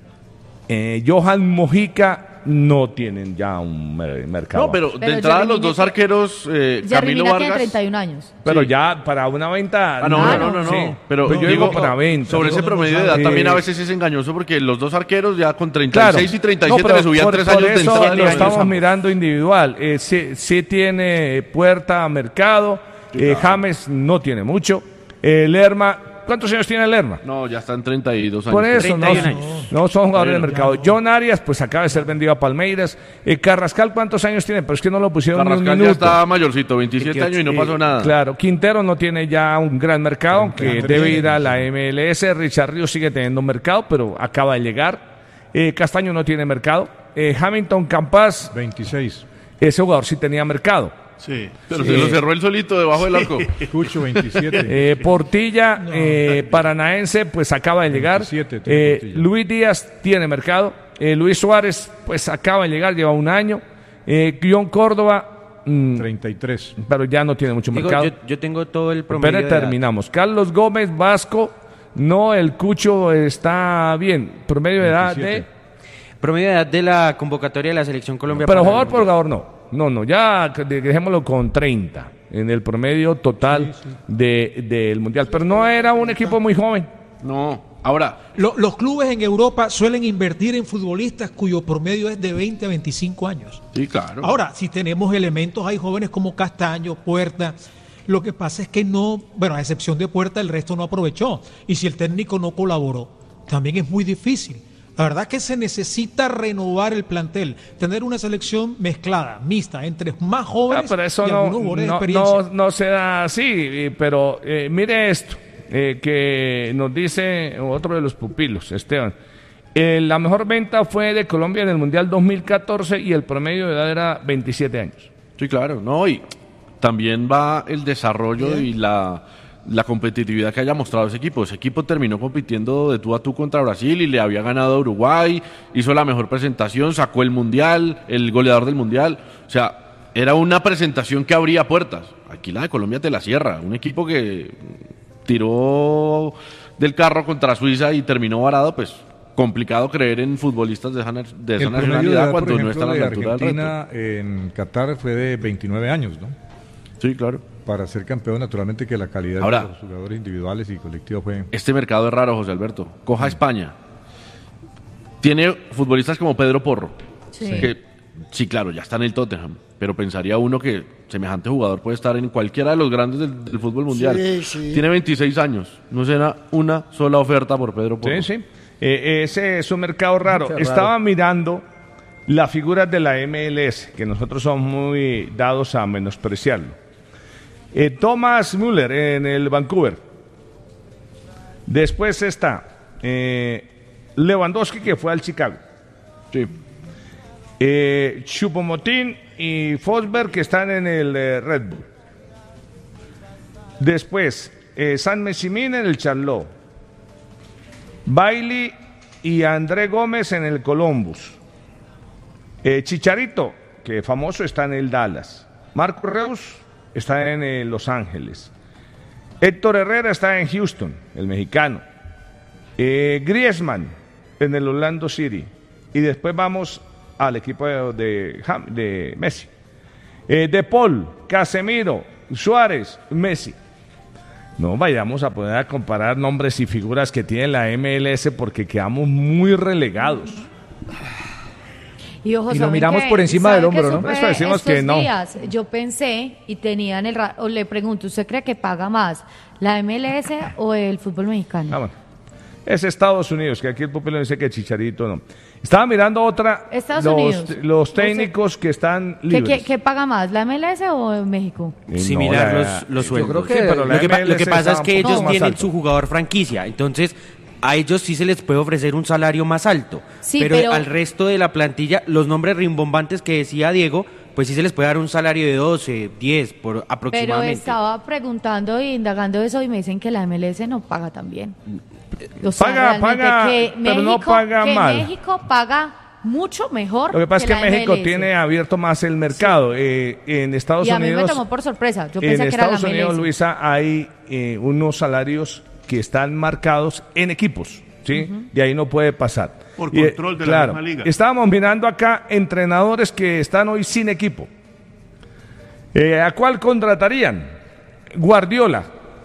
Johan Mojica no tienen ya un mercado. No, pero de entrada los dos arqueros, Camilo Vargas tiene 31 años. Pero ya para una venta. No. Sí. Pero yo digo para venta. Sobre ese promedio de edad también a veces es engañoso porque los dos arqueros ya con 36 y 37 le subían 3 años de entrada. Lo estamos mirando individual. Sí tiene Puerta a mercado. James no tiene mucho. Lerma. ¿Cuántos años tiene Lerma? No, ya están 32 años. Por eso no son jugadores de mercado. John Arias, pues acaba de ser vendido a Palmeiras. Carrascal, ¿cuántos años tiene? Pero es que no lo pusieron ni un minuto. Carrascal ya está mayorcito, 27 años y no pasó nada. Claro, Quintero no tiene ya un gran mercado, aunque debe ir a la MLS. Richard Ríos sigue teniendo un mercado, pero acaba de llegar. Castaño no tiene mercado. Hamilton Campas. 26. Ese jugador sí tenía mercado. Sí, pero se lo cerró él solito debajo del arco. Cucho, 27. Portilla, paranaense, pues acaba de llegar. 27, Luis Díaz tiene mercado. Luis Suárez, pues acaba de llegar, lleva un año. Guión Córdoba. 33. Pero ya no tiene mucho mercado. Yo tengo todo el promedio. Pero terminamos. Carlos Gómez, Vasco. No, el Cucho está bien. Promedio de edad de... Promedio de edad de la convocatoria de la Selección Colombia. Pero jugador por jugador no. No, ya dejémoslo con 30 en el promedio total del Mundial. Pero no era un equipo muy joven. No, ahora... Los clubes en Europa suelen invertir en futbolistas cuyo promedio es de 20 a 25 años. Sí, claro. Ahora, si tenemos elementos, hay jóvenes como Castaño, Puerta. Lo que pasa es que no, bueno, a excepción de Puerta, el resto no aprovechó. Y si el técnico no colaboró, también es muy difícil. La verdad es que se necesita renovar el plantel, tener una selección mezclada, mixta, entre más jóvenes pero eso y algunos jugadores de experiencia. No se da así, pero mire esto, que nos dice otro de los pupilos, Esteban. La mejor venta fue de Colombia en el Mundial 2014 y el promedio de edad era 27 años. Sí, claro, no, y también va el desarrollo y la competitividad que haya mostrado ese equipo. Ese equipo terminó compitiendo de tú a tú contra Brasil y le había ganado a Uruguay, hizo la mejor presentación, sacó el Mundial, el goleador del Mundial. O sea, era una presentación que abría puertas. Aquí la de Colombia te la cierra. Un equipo que tiró del carro contra Suiza y terminó varado, pues complicado creer en futbolistas de esa nacionalidad cuando no están a la altura del reto. Argentina en Qatar fue de 29 años, ¿no? Sí, claro. Para ser campeón, naturalmente que la calidad de los jugadores individuales y colectivos fue... Este mercado es raro, José Alberto. Coja España. Tiene futbolistas como Pedro Porro. Sí. Que, sí, claro, ya está en el Tottenham. Pero pensaría uno que semejante jugador puede estar en cualquiera de los grandes del fútbol mundial. Sí. Tiene 26 años. No será una sola oferta por Pedro Porro. Sí. Ese es un mercado raro. Estaba mirando las figuras de la MLS, que nosotros somos muy dados a menospreciarlo. Thomas Müller en el Vancouver. Después está Lewandowski, que fue al Chicago. Sí. Choupo-Moting y Forsberg, que están en el Red Bull. Después San Messimin en el Charlotte. Bailey y André Gómez en el Columbus. Chicharito, que famoso, está en el Dallas. Marco Reus está en Los Ángeles. Héctor Herrera está en Houston, el mexicano. Griezmann en el Orlando City. Y después vamos al equipo de Messi. De Paul, Casemiro, Suárez, Messi. No vayamos a poder a comparar nombres y figuras que tiene la MLS porque quedamos muy relegados. Y, ojo, Y lo miramos por encima del hombro, ¿no? Por eso decimos que no. Días, yo pensé y tenía o le pregunto, ¿usted cree que paga más la MLS o el fútbol mexicano? Bueno, es Estados Unidos, que aquí el pueblo dice que Chicharito no. Estaba mirando otra, Estados Unidos. los técnicos que están libres. ¿Qué paga más, la MLS o México? Similar los sueldos. creo que Sí, pero la Lo que MLS pasa está es que un poco ellos más tienen alto. su jugador franquicia, entonces a ellos sí se les puede ofrecer un salario más alto, Sí, pero pero- al resto de la plantilla, los nombres rimbombantes que decía Diego, pues sí se les puede dar un salario de 12, 10 por Pero aproximadamente. estaba preguntando e indagando eso y me dicen que la MLS no paga tan bien. O sea, Paga, realmente paga, que pero no paga que mal. México paga mucho mejor. Lo que pasa es que la México MLS. tiene abierto más el mercado. En Estados Y a mí Unidos, me tomó por sorpresa. Yo en pensé que era la Estados Unidos, MLS. Luisa, hay unos salarios que están marcados en equipos, ¿sí? De ahí no puede pasar. Por Y, control de la misma liga. Estábamos mirando acá entrenadores que están hoy sin equipo. ¿A cuál contratarían? Guardiola,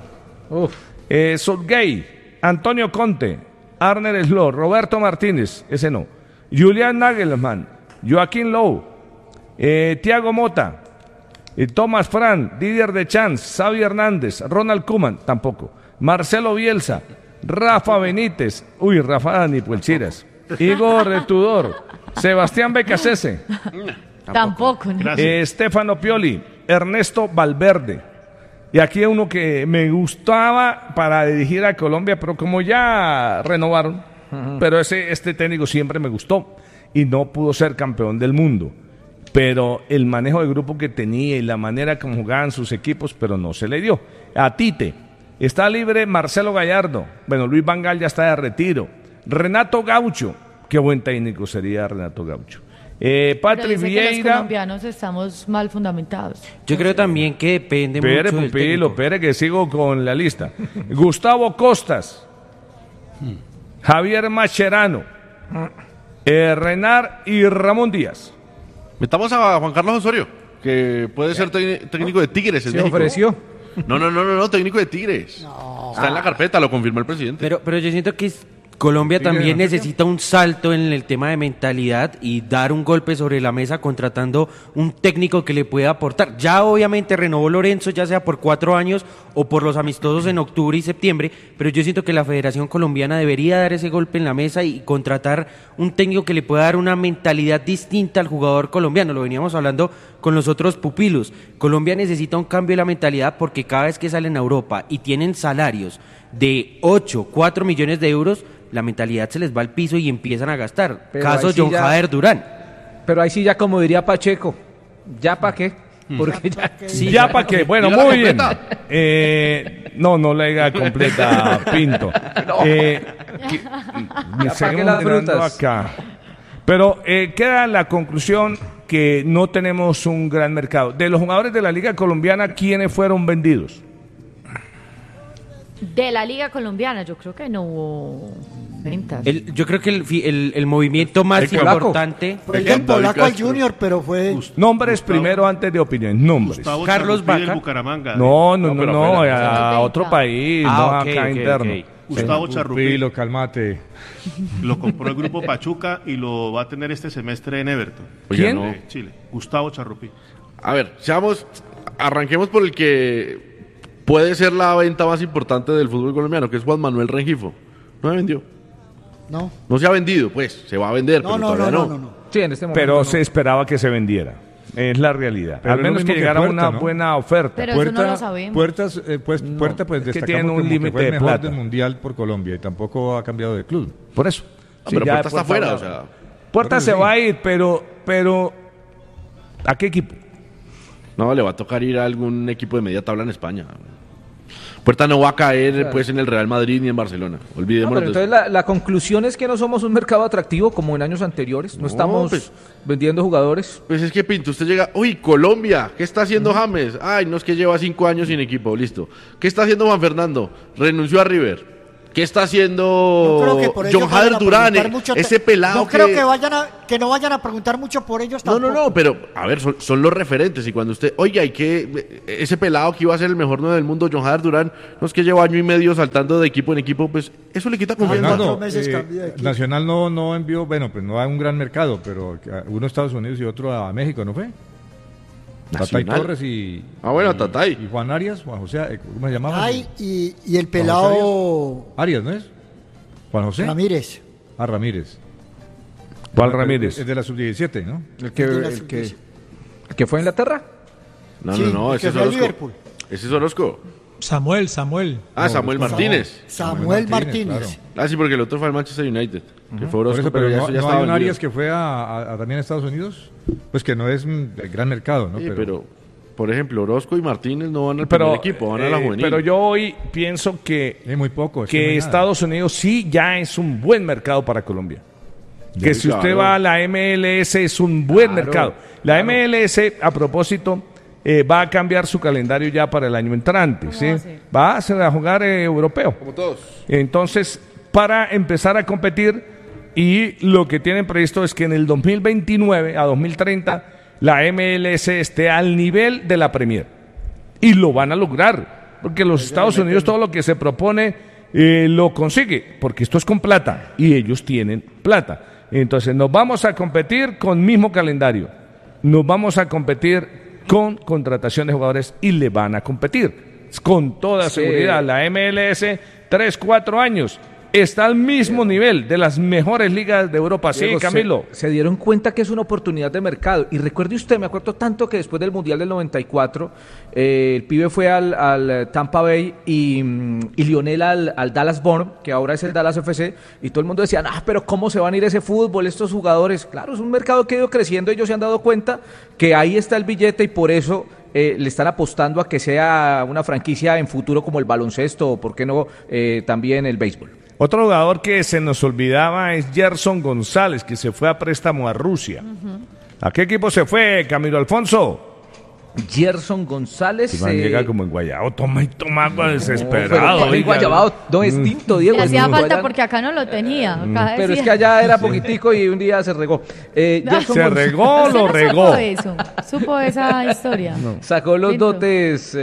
Southgate, Antonio Conte, Arne Slot, Roberto Martínez, ese no, Julian Nagelsmann, Joaquín Lowe, Thiago Motta, Thomas Frank, Didier Deschamps, Xavi Hernández, Ronald Koeman, tampoco, Marcelo Bielsa, Rafa Benítez, Rafa ni Puelchiras, Igor Tudor, Sebastián Becasese, Tampoco. ¿no? Gracias. Stefano Pioli, Ernesto Valverde. Y aquí uno que me gustaba para dirigir a Colombia, pero como ya renovaron, pero este técnico siempre me gustó y no pudo ser campeón del mundo. Pero el manejo de grupo que tenía y la manera como jugaban sus equipos, pero no se le dio. A Tite, está libre Marcelo Gallardo. Bueno, Luis Van Gaal ya está de retiro. Renato Gaucho, qué buen técnico sería Renato Gaucho. Pero Patrick dice que los Vieira. colombianos estamos mal fundamentados. Yo creo también que depende Pere, mucho del Pupilo, técnico. Pere, que sigo con la lista. Gustavo Costas, Javier Mascherano, Renar y Ramón Díaz. Metamos a Juan Carlos Osorio, que puede ser técnico de Tigres en Se México. ofreció. No, técnico de Tigres. Está en la carpeta, lo confirmó el presidente. Pero yo siento que Colombia también necesita un salto en el tema de mentalidad y dar un golpe sobre la mesa contratando un técnico que le pueda aportar. Ya obviamente renovó Lorenzo, ya sea por 4 años o por los amistosos en octubre y septiembre, pero yo siento que la Federación Colombiana debería dar ese golpe en la mesa y contratar un técnico que le pueda dar una mentalidad distinta al jugador colombiano. Lo veníamos hablando con los otros pupilos. Colombia necesita un cambio de la mentalidad porque cada vez que salen a Europa y tienen salarios de 4 millones de euros, la mentalidad se les va al piso y empiezan a gastar. Pero Caso ahí sí John ya- Jader Durán. Pero ahí sí ya como diría Pacheco, ¿ya para qué? Porque ya... Ya para qué. Bueno, Dígala muy bien. completa. No la diga completa, Pinto. Ya, ¿para qué las mirando frutas? acá. Pero queda la conclusión que no tenemos un gran mercado. De los jugadores de la Liga Colombiana, ¿quiénes fueron vendidos? De la Liga Colombiana, yo creo que no hubo ventas. Yo creo que el movimiento más El polaco. importante... Fue el del David polaco al Castro. Junior, pero fue... Nombres Gustavo- primero antes de opiniones. Nombres. Gustavo Carlos Charrupí del Vaca. Bucaramanga. No, pero fuera. a otro país, Ah, no ok, acá ok, interno. ok. Gustavo Charrupí Pupilo, calmate. lo compró el grupo Pachuca y lo va a tener este semestre en Everton. Oye, ¿Quién? no. De Chile. Gustavo Charrupí. A ver, arranquemos por el que puede ser la venta más importante del fútbol colombiano, que es Juan Manuel Rengifo. No se vendió. No, No se ha vendido, pues. Se va a vender, no, pero no, todavía no, no. no, no. Sí, en este momento Pero no. se esperaba que se vendiera. Es la realidad. Pero Al es lo menos que mismo que llegara Puerta, una ¿no? buena oferta. Pero eso no lo sabemos. Puerta, pues es que destacamos tiene un como que límite fue el de mejor plata. del mundial por Colombia y tampoco ha cambiado de club. Por eso. Pero ya Puerta está afuera, va- o sea. Puerta Bueno, se sí. va a ir, pero ¿a qué equipo? No, le va a tocar ir a algún equipo de media tabla en España. Puerta no va a caer pues en el Real Madrid ni en Barcelona. Olvidémonos pero de entonces la conclusión es que no somos un mercado atractivo como en años anteriores. No estamos pues, vendiendo jugadores. Pues es que Pinto, usted llega, uy, Colombia, ¿qué está haciendo James? Ay, no, es que lleva 5 años sin equipo, listo. ¿Qué está haciendo Juan Fernando? Renunció a River. ¿Qué está haciendo John Jader Durán? Ese pelado no creo que no vayan a preguntar mucho por ellos tampoco. No, pero a ver, son los referentes. Y cuando usted, oiga, ese pelado que iba a ser el mejor 9 del mundo, John Jader Durán, no es que lleva año y medio saltando de equipo en equipo, pues eso le quita confianza. Nacional no envió, bueno, pues no hay un gran mercado, pero uno a Estados Unidos y otro a México, ¿no fue? Tatay Torres y Tatay. Y Juan Arias, Juan José, ¿cómo se llamaba? Ay, y el pelado Arias, ¿no es? Juan José Ramírez. Ramírez. ¿Cuál Ramírez? Es de la sub-17, ¿no? ¿El que fue a Inglaterra? No, ese es Liverpool. Ese es Orozco. Samuel. Samuel Martínez. Samuel Martínez. Claro. Sí, porque el otro fue al Manchester United, que fue Orozco, pero ya no estaba hay un Arias que fue también a Estados Unidos, pues que no es el gran mercado, ¿no? Sí, pero por ejemplo, Orozco y Martínez no van al primer equipo, van a la juvenil. Pero yo hoy pienso que, muy poco, que Estados Unidos sí ya es un buen mercado para Colombia. Que si usted va a la MLS es un buen mercado. La MLS, a propósito, va a cambiar su calendario ya para el año entrante. ¿Sí? Va a jugar europeo. Como todos. Entonces, para empezar a competir, y lo que tienen previsto es que en el 2029 a 2030 la MLS esté al nivel de la Premier. Y lo van a lograr, porque los Estados Unidos todo lo que se propone lo consigue, porque esto es con plata, y ellos tienen plata. Entonces nos vamos a competir con mismo calendario, nos vamos a competir con contratación de jugadores y le van a competir con toda seguridad. La MLS 3-4 años está al mismo nivel de las mejores ligas de Europa. Diego, sí, Camilo. Se dieron cuenta que es una oportunidad de mercado. Y recuerde usted, me acuerdo tanto que después del Mundial del 94, el pibe fue al Tampa Bay y Lionel al Dallas Born, que ahora es el Dallas FC, y todo el mundo decía, pero ¿cómo se van a ir ese fútbol, estos jugadores? Claro, es un mercado que ha ido creciendo, ellos se han dado cuenta que ahí está el billete y por eso le están apostando a que sea una franquicia en futuro como el baloncesto o, ¿por qué no, también el béisbol? Otro jugador que se nos olvidaba es Gerson González, que se fue a préstamo a Rusia. ¿A qué equipo se fue, Camilo Alfonso? Gerson González. Llega como en Guayabo, toma desesperado. Pero en Guayabo no es tinto, Diego. Le hacía falta allá, porque acá no lo tenía. Acá pero es que allá era poquitico y un día se regó. ¿Se regó o lo regó? Supo esa historia. No. Sacó los dotes,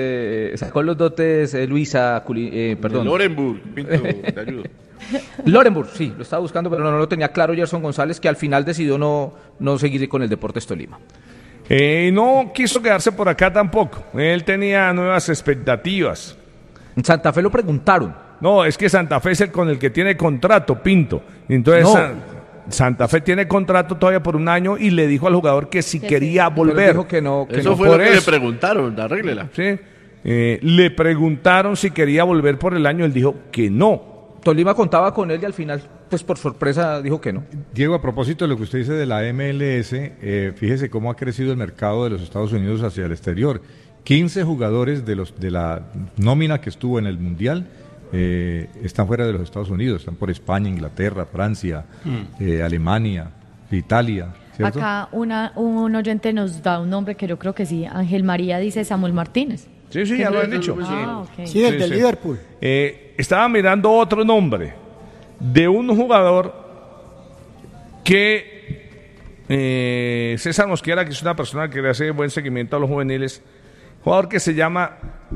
Luisa, perdón. Lorenburg, Pinto, te ayudo. Lorenburg, sí, lo estaba buscando, pero no lo tenía claro Gerson González, que al final decidió no seguir con el Deportes Tolima. No quiso quedarse por acá tampoco. Él tenía nuevas expectativas. En Santa Fe lo preguntaron. No, es que Santa Fe es el con el que tiene contrato, Pinto. Entonces Santa Fe tiene contrato todavía por un año y le dijo al jugador que si quería volver. Dijo que no. Eso fue lo que le preguntaron, arréglela. Sí. Le preguntaron si quería volver por el año, él dijo que no. Tolima contaba con él y al final, pues por sorpresa, dijo que no. Diego, a propósito de lo que usted dice de la MLS, fíjese cómo ha crecido el mercado de los Estados Unidos hacia el exterior. 15 jugadores de la nómina que estuvo en el Mundial están fuera de los Estados Unidos, están por España, Inglaterra, Francia, Alemania, Italia. ¿Cierto? Acá un oyente nos da un nombre que yo creo que sí, Ángel María dice Samuel Martínez. Sí, ya lo han dicho. Okay. Sí, el de Liverpool. Estaba mirando otro nombre de un jugador que César Mosquera, que es una persona que le hace buen seguimiento a los juveniles, jugador que se llama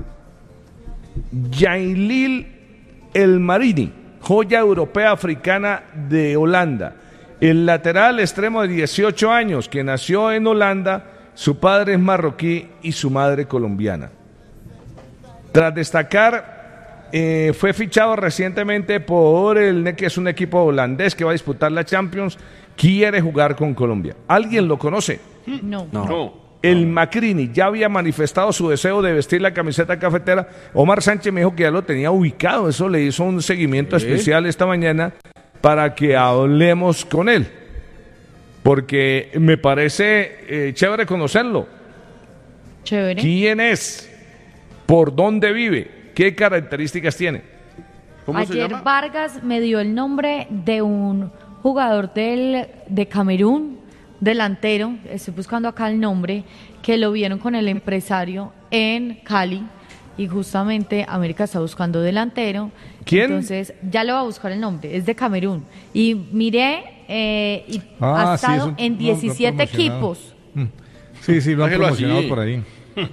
Yailil El Marini, joya europea africana de Holanda. El lateral extremo de 18 años que nació en Holanda, su padre es marroquí y su madre colombiana. Tras destacar, fue fichado recientemente por el NEC, que es un equipo holandés que va a disputar la Champions, quiere jugar con Colombia. ¿Alguien lo conoce? No. El Macrini ya había manifestado su deseo de vestir la camiseta cafetera. Omar Sánchez me dijo que ya lo tenía ubicado, eso le hizo un seguimiento especial esta mañana para que hablemos con él, porque me parece chévere conocerlo. Chévere. ¿Quién es? ¿Por dónde vive? ¿Qué características tiene? ¿Cómo se Ayer llama? Vargas me dio el nombre de un jugador de Camerún, delantero, estoy buscando acá el nombre, que lo vieron con el empresario en Cali y justamente América está buscando delantero. ¿Quién? Entonces ya le voy a buscar el nombre, es de Camerún. Y miré, y Ah, ha sí, estado eso en lo han 17 promocionado. equipos. Sí, lo han Déjelo promocionado así. por ahí.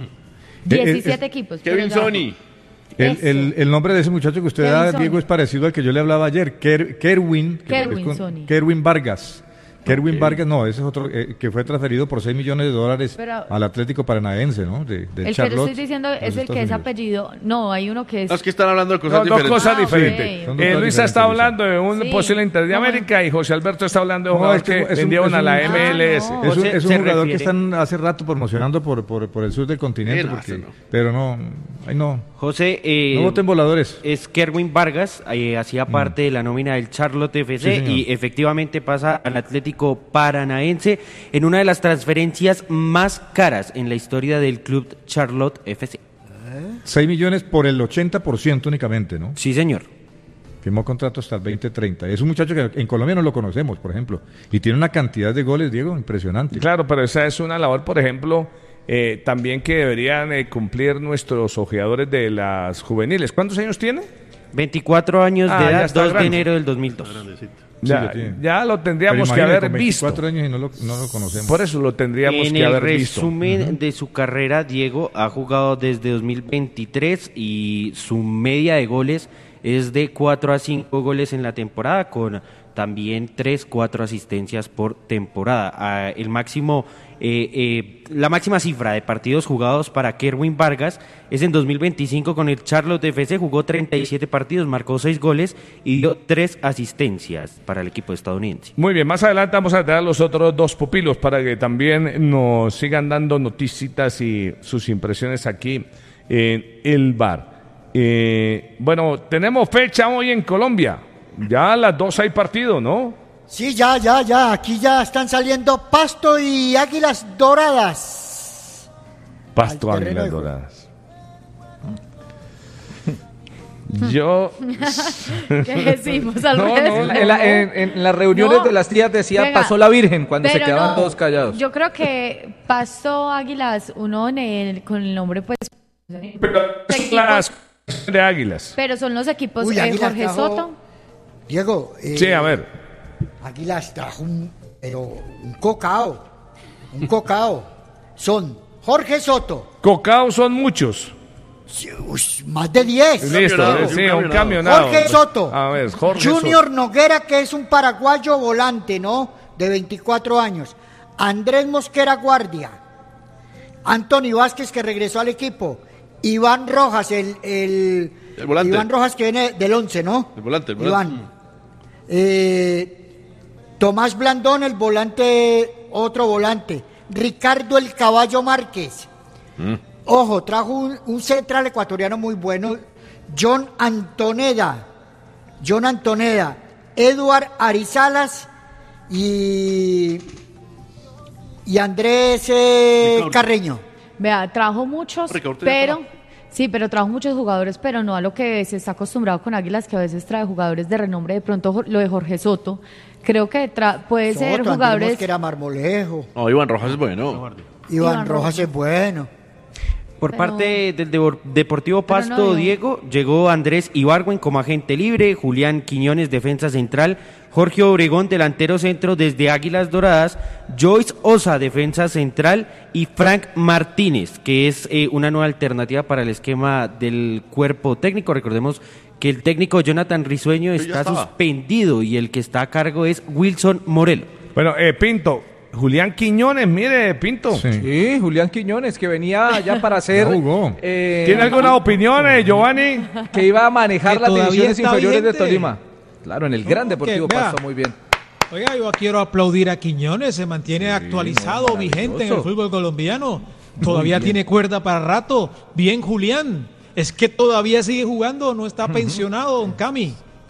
17 equipos. Kevin pero ya- Sony. El nombre de ese muchacho que usted Kevin da, Sony. Diego, es parecido al que yo le hablaba ayer, Kerwin Sony. Kerwin Vargas. Kerwin Vargas, no, ese es otro que fue transferido por $6 millones Pero- al Atlético Paranaense, ¿no? De El que le Charlotte, estoy diciendo los es el Estados que es Unidos. apellido. No, hay uno que es. No, es que están hablando de cosas Dos diferentes. cosas Ah, ok. diferentes. Son dos cosas Luisa está diferentes, hablando de un Sí. posible Inter de No, América y José Alberto está hablando de un No, jugador es que que es un- vendieron es a un- la Ah, MLS. no. Es un, Se- es un se jugador que refiere- están hace rato promocionando por el sur del continente, No, porque, eso no. pero no, ay no, José, no voten voladores. es Kerwin Vargas, hacía parte de la nómina del Charlotte FC Sí, señor. y efectivamente pasa al Atlético Paranaense en una de las transferencias más caras en la historia del club Charlotte FC. 6 millones por el 80% únicamente, ¿no? Sí, señor. Firmó contrato hasta el 2030. Es un muchacho que en Colombia no lo conocemos, por ejemplo, y tiene una cantidad de goles, Diego, impresionante. Claro, pero esa es una labor, por ejemplo, también que deberían cumplir nuestros ojeadores de las juveniles. ¿Cuántos años tiene? 24 años Ah, de ya edad, está 2 de grande. enero del 2002. Ya, lo tiene. ya lo tendríamos Pero que imagínate, haber con visto. 24 años y no lo conocemos. Por eso lo tendríamos En que el haber visto. resumen de su carrera, Diego ha jugado desde 2023 y su media de goles es de 4 a 5 goles en la temporada, con también 3-4 asistencias por temporada. El máximo, la máxima cifra de partidos jugados para Kerwin Vargas es en 2025 con el Charlotte FC, jugó 37 partidos, marcó 6 goles y dio 3 asistencias para el equipo estadounidense. Muy bien, más adelante vamos a traer los otros dos pupilos para que también nos sigan dando noticitas y sus impresiones aquí en el bar. Bueno, tenemos fecha hoy en Colombia. Ya a las 2 hay partido, ¿no? Sí, ya. Aquí ya están saliendo Pasto y Águilas Doradas. Pasto, Al terreno Águilas de juego. Doradas. Yo. ¿Qué decimos al No, resto? no, En las reuniones No. de las tías decía, Venga, pasó la Virgen, cuando se pero quedaban no, todos callados. Yo creo que Pasto Águilas, uno con el nombre, pues. Pero son las de Águilas. Pero son los equipos Uy, Águilas Jorge trajo- Soto. Diego, Sí, a ver. Águilas trajo un cocao. Un cocao. Son Jorge Soto, Cocao son muchos. sí, más de 10. Listo, camionado, sí, un un camionado. Jorge Soto. A ver, Jorge Junior Soto. Noguera, que es un paraguayo volante, ¿no? De 24 años. Andrés Mosquera Guardia. Anthony Vázquez, que regresó al equipo. Iván Rojas, el volante. Iván Rojas, que viene del 11, ¿no? El volante. Iván. Tomás Blandón, el volante, otro volante. Ricardo el Caballo Márquez. Ojo, trajo un central ecuatoriano muy bueno. John Antoneda. Eduard Arizalas y Andrés Ricardo. Carreño. Vea, trajo muchos, Ricardo tenía pero trabajo. sí, pero trajo muchos jugadores, pero no a lo que se está acostumbrado con Águilas, que a veces trae jugadores de renombre. De pronto lo de Jorge Soto, creo que puede ser Soto, jugadores. que era Marmolejo. No, Iván Rojas es bueno. Iván Rojas es bueno. Por Pero- parte del Deportivo Pero Pasto, no dio. Diego, llegó Andrés Ibargüen como agente libre, Julián Quiñones, defensa central, Jorge Obregón, delantero centro desde Águilas Doradas, Joyce Osa, defensa central, y Frank Martínez, que es una nueva alternativa para el esquema del cuerpo técnico. Recordemos que el técnico Jonathan Risueño Sí, ya está estaba. suspendido y el que está a cargo es Wilson Morelo. Bueno, Pinto. Julián Quiñones, mire, Pinto. Sí. Sí, Julián Quiñones, que venía ya para ser... Ya jugó. ¿Tiene alguna opinión, Giovanni? Que iba a manejar Que las todavía divisiones está inferiores de vigente. Tolima. Claro, en el Gran No, Deportivo que vea. Pasto, muy bien. Oiga, yo quiero aplaudir a Quiñones, se mantiene actualizado, vigente en el fútbol colombiano. Todavía tiene cuerda para rato. Bien, Julián. Es que todavía sigue jugando, no está pensionado, don Cami.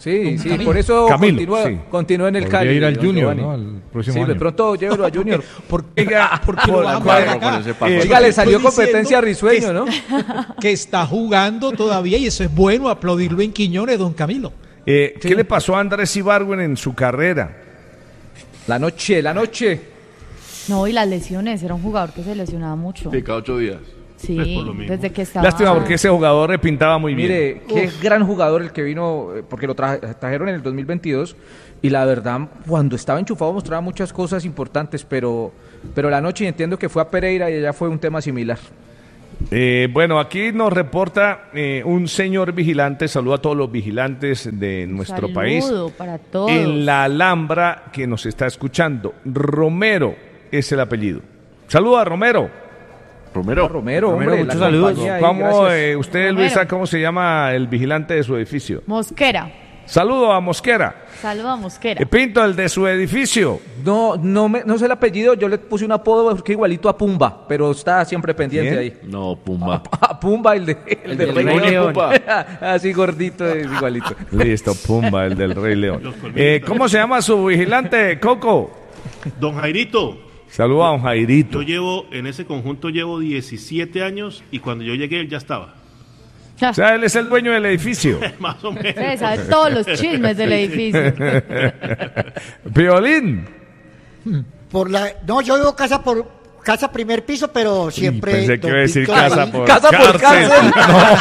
Sí, por eso Camilo, continúa en el Podría Cali. ir al don Junior, Giovanni. ¿no? Al próximo Sí, año. de pronto llévelo a Junior. porque lo van a poner acá. Oiga, le salió Estoy competencia a diciendo Risueño, ¿no? Que está jugando todavía y eso es bueno, aplaudirlo en Quiñones, don Camilo. ¿Qué le pasó a Andrés Ibargüen en su carrera? La noche. No, y las lesiones, era un jugador que se lesionaba mucho. Sí, cada 8 días. Sí, por lo mismo. desde que estaba... Lástima porque ese jugador pintaba muy bien. Mire, qué gran jugador el que vino, porque lo trajeron en el 2022 y la verdad, cuando estaba enchufado mostraba muchas cosas importantes, pero la noche entiendo que fue a Pereira y allá fue un tema similar. Bueno, aquí nos reporta un señor vigilante, saludo a todos los vigilantes de nuestro país. Saludo para todos. En la Alhambra que nos está escuchando. Romero es el apellido. Saludo a Romero. Romero, hombre, muchos la saludos. compañía ahí, ¿Cómo, gracias. usted, Romero. Luisa, cómo se llama el vigilante de su edificio? Mosquera. Saludo a Mosquera. Saludo a Mosquera. Pinto, el de su edificio. No sé el apellido, yo le puse un apodo porque igualito a Pumba, pero está siempre pendiente ¿Quién? ahí. No, Pumba. A Pumba, el del del Rey Rey León. León. Así gordito, es igualito. Listo, Pumba, el del Rey León. Los colmillos. ¿Cómo se llama su vigilante, Coco? Don Jairito, Saludo a don Jairito. en ese conjunto llevo 17 años y cuando yo llegué él ya estaba. O sea, él es el dueño del edificio. Más o menos. Usted sabe todos los chismes del edificio. Violín. No, yo vivo casa primer piso, pero siempre... Pensé que don iba a decir Víctor casa ahí. por Casa por cárcel.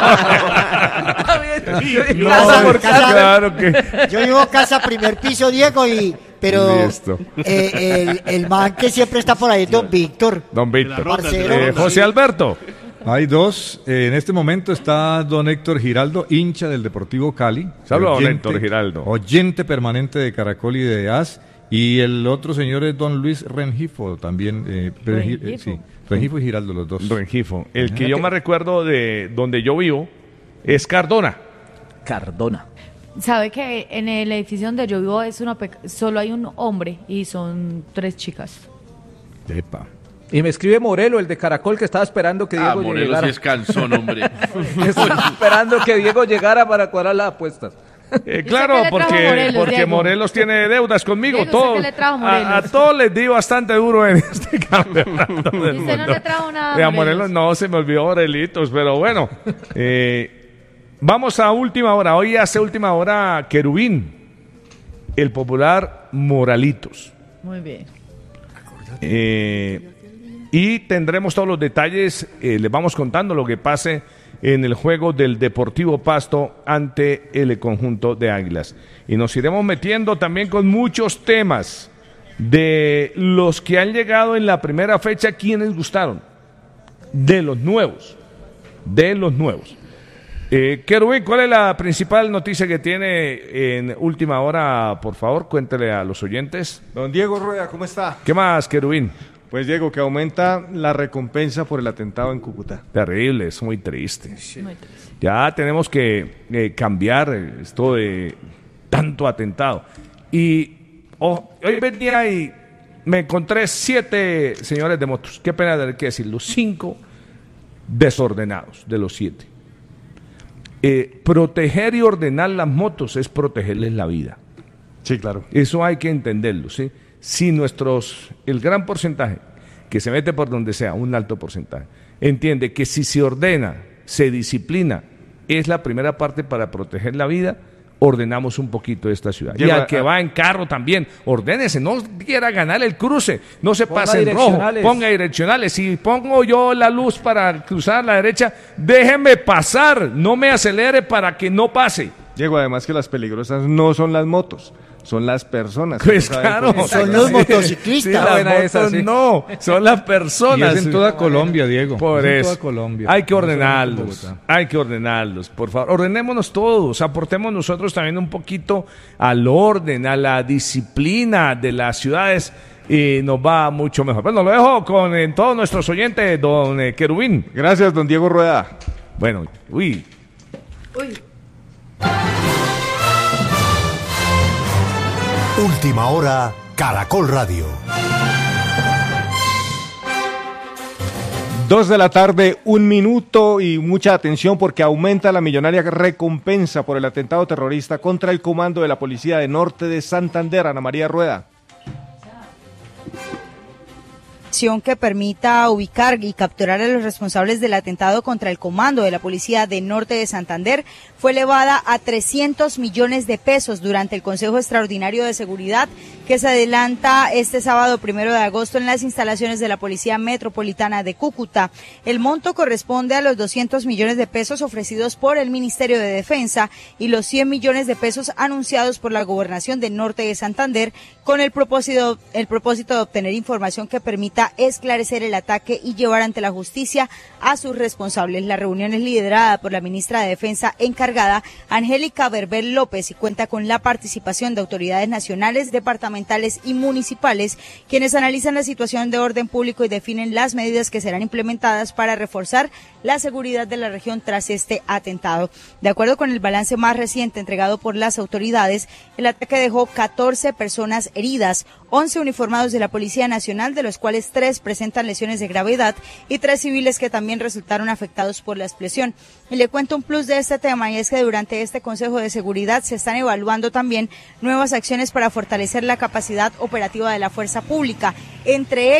No, Casa por cárcel. claro que... Yo vivo casa primer piso, Diego, pero Listo. el man que siempre está por ahí es don Víctor. Don De la Víctor. ronda, Parcero. de la ronda. José Alberto. Hay dos. En este momento está don Héctor Giraldo, hincha del Deportivo Cali. Saludos, don Oyente- Héctor Giraldo. Oyente permanente de Caracol y de AS. Y el otro señor es don Luis Rengifo, también. Rengifo. Sí, Rengifo y Giraldo, los dos. Rengifo. El que yo me recuerdo de donde yo vivo es Cardona. Cardona. Sabe que en el edificio donde yo vivo solo hay un hombre y son 3 chicas. Epa. Y me escribe Morelo, el de Caracol, que estaba esperando que Diego Morelos llegara. sí es cansón, hombre. Estaba esperando que Diego llegara para cuadrar las apuestas. Claro, qué le trajo Morelos, porque Diego? Morelos tiene deudas conmigo. Diego, ¿usted Todos, qué le trajo Morelos? a todos les di bastante duro en este campeonato del ¿Y usted no mundo. le trajo nada a A Morelos? Morelos no, se me olvidó Morelitos, pero bueno. Vamos a última hora. Hoy hace última hora Querubín, el popular Moralitos. Muy bien. Y tendremos todos los detalles, les vamos contando lo que pase en el juego del Deportivo Pasto ante el conjunto de Águilas. Y nos iremos metiendo también con muchos temas de los que han llegado en la primera fecha, quienes gustaron, de los nuevos. Querubín, ¿cuál es la principal noticia que tiene en última hora? Por favor, cuéntele a los oyentes. Don Diego Rueda, ¿cómo está? ¿Qué más, Querubín? Pues Diego, que aumenta la recompensa por el atentado en Cúcuta. Terrible, es muy triste. Muy triste. Ya tenemos que cambiar esto de tanto atentado. Y hoy venía y me encontré 7 señores de motos. Qué pena tener que decirlo. 5 desordenados de los 7. Proteger y ordenar las motos es protegerles la vida. Sí, claro. Eso hay que entenderlo, ¿sí? Si el gran porcentaje que se mete por donde sea, un alto porcentaje, entiende que si se ordena, se disciplina, es la primera parte para proteger la vida, ordenamos un poquito esta ciudad. Y al que va en carro también, ordénese, no quiera ganar el cruce, no se Ponga pase en rojo, direccionales. ponga direccionales. Si pongo yo la luz para cruzar a la derecha, déjeme pasar, no me acelere para que no pase. Diego, además que las peligrosas no son las motos, son las personas. Pues ¿No saben claro, por qué? Son los Sí, motociclistas. las buena esa, motos sí. no, son las Y personas. es en toda Colombia, Diego. Por es en eso, toda Colombia. hay que No solamente en ordenarlos, Bogotá. por favor, ordenémonos todos, aportemos nosotros también un poquito al orden, a la disciplina de las ciudades y nos va mucho mejor. Bueno, lo dejo con todos nuestros oyentes, don Querubín. Gracias, don Diego Rueda. Bueno, uy, Última hora, Caracol Radio. 2:01 p.m. y mucha atención porque aumenta la millonaria recompensa por el atentado terrorista contra el comando de la Policía de Norte de Santander. Ana María Rueda. Que permita ubicar y capturar a los responsables del atentado contra el comando de la Policía de Norte de Santander fue elevada a 300 millones de pesos durante el Consejo Extraordinario de Seguridad que se adelanta este sábado 1 de agosto en las instalaciones de la Policía Metropolitana de Cúcuta. El monto corresponde a los 200 millones de pesos ofrecidos por el Ministerio de Defensa y los 100 millones de pesos anunciados por la Gobernación de Norte de Santander con el propósito de obtener información que permita esclarecer el ataque y llevar ante la justicia a sus responsables. La reunión es liderada por la ministra de Defensa encargada, Angélica Berbel López, y cuenta con la participación de autoridades nacionales, departamentales y municipales, quienes analizan la situación de orden público y definen las medidas que serán implementadas para reforzar la seguridad de la región tras este atentado. De acuerdo con el balance más reciente entregado por las autoridades, el ataque dejó 14 personas heridas, 11 uniformados de la Policía Nacional, de los cuales 3 presentan lesiones de gravedad y 3 civiles que también resultaron afectados por la explosión. Y le cuento un plus de este tema, y es que durante este Consejo de Seguridad se están evaluando también nuevas acciones para fortalecer la capacidad operativa de la fuerza pública, entre ellas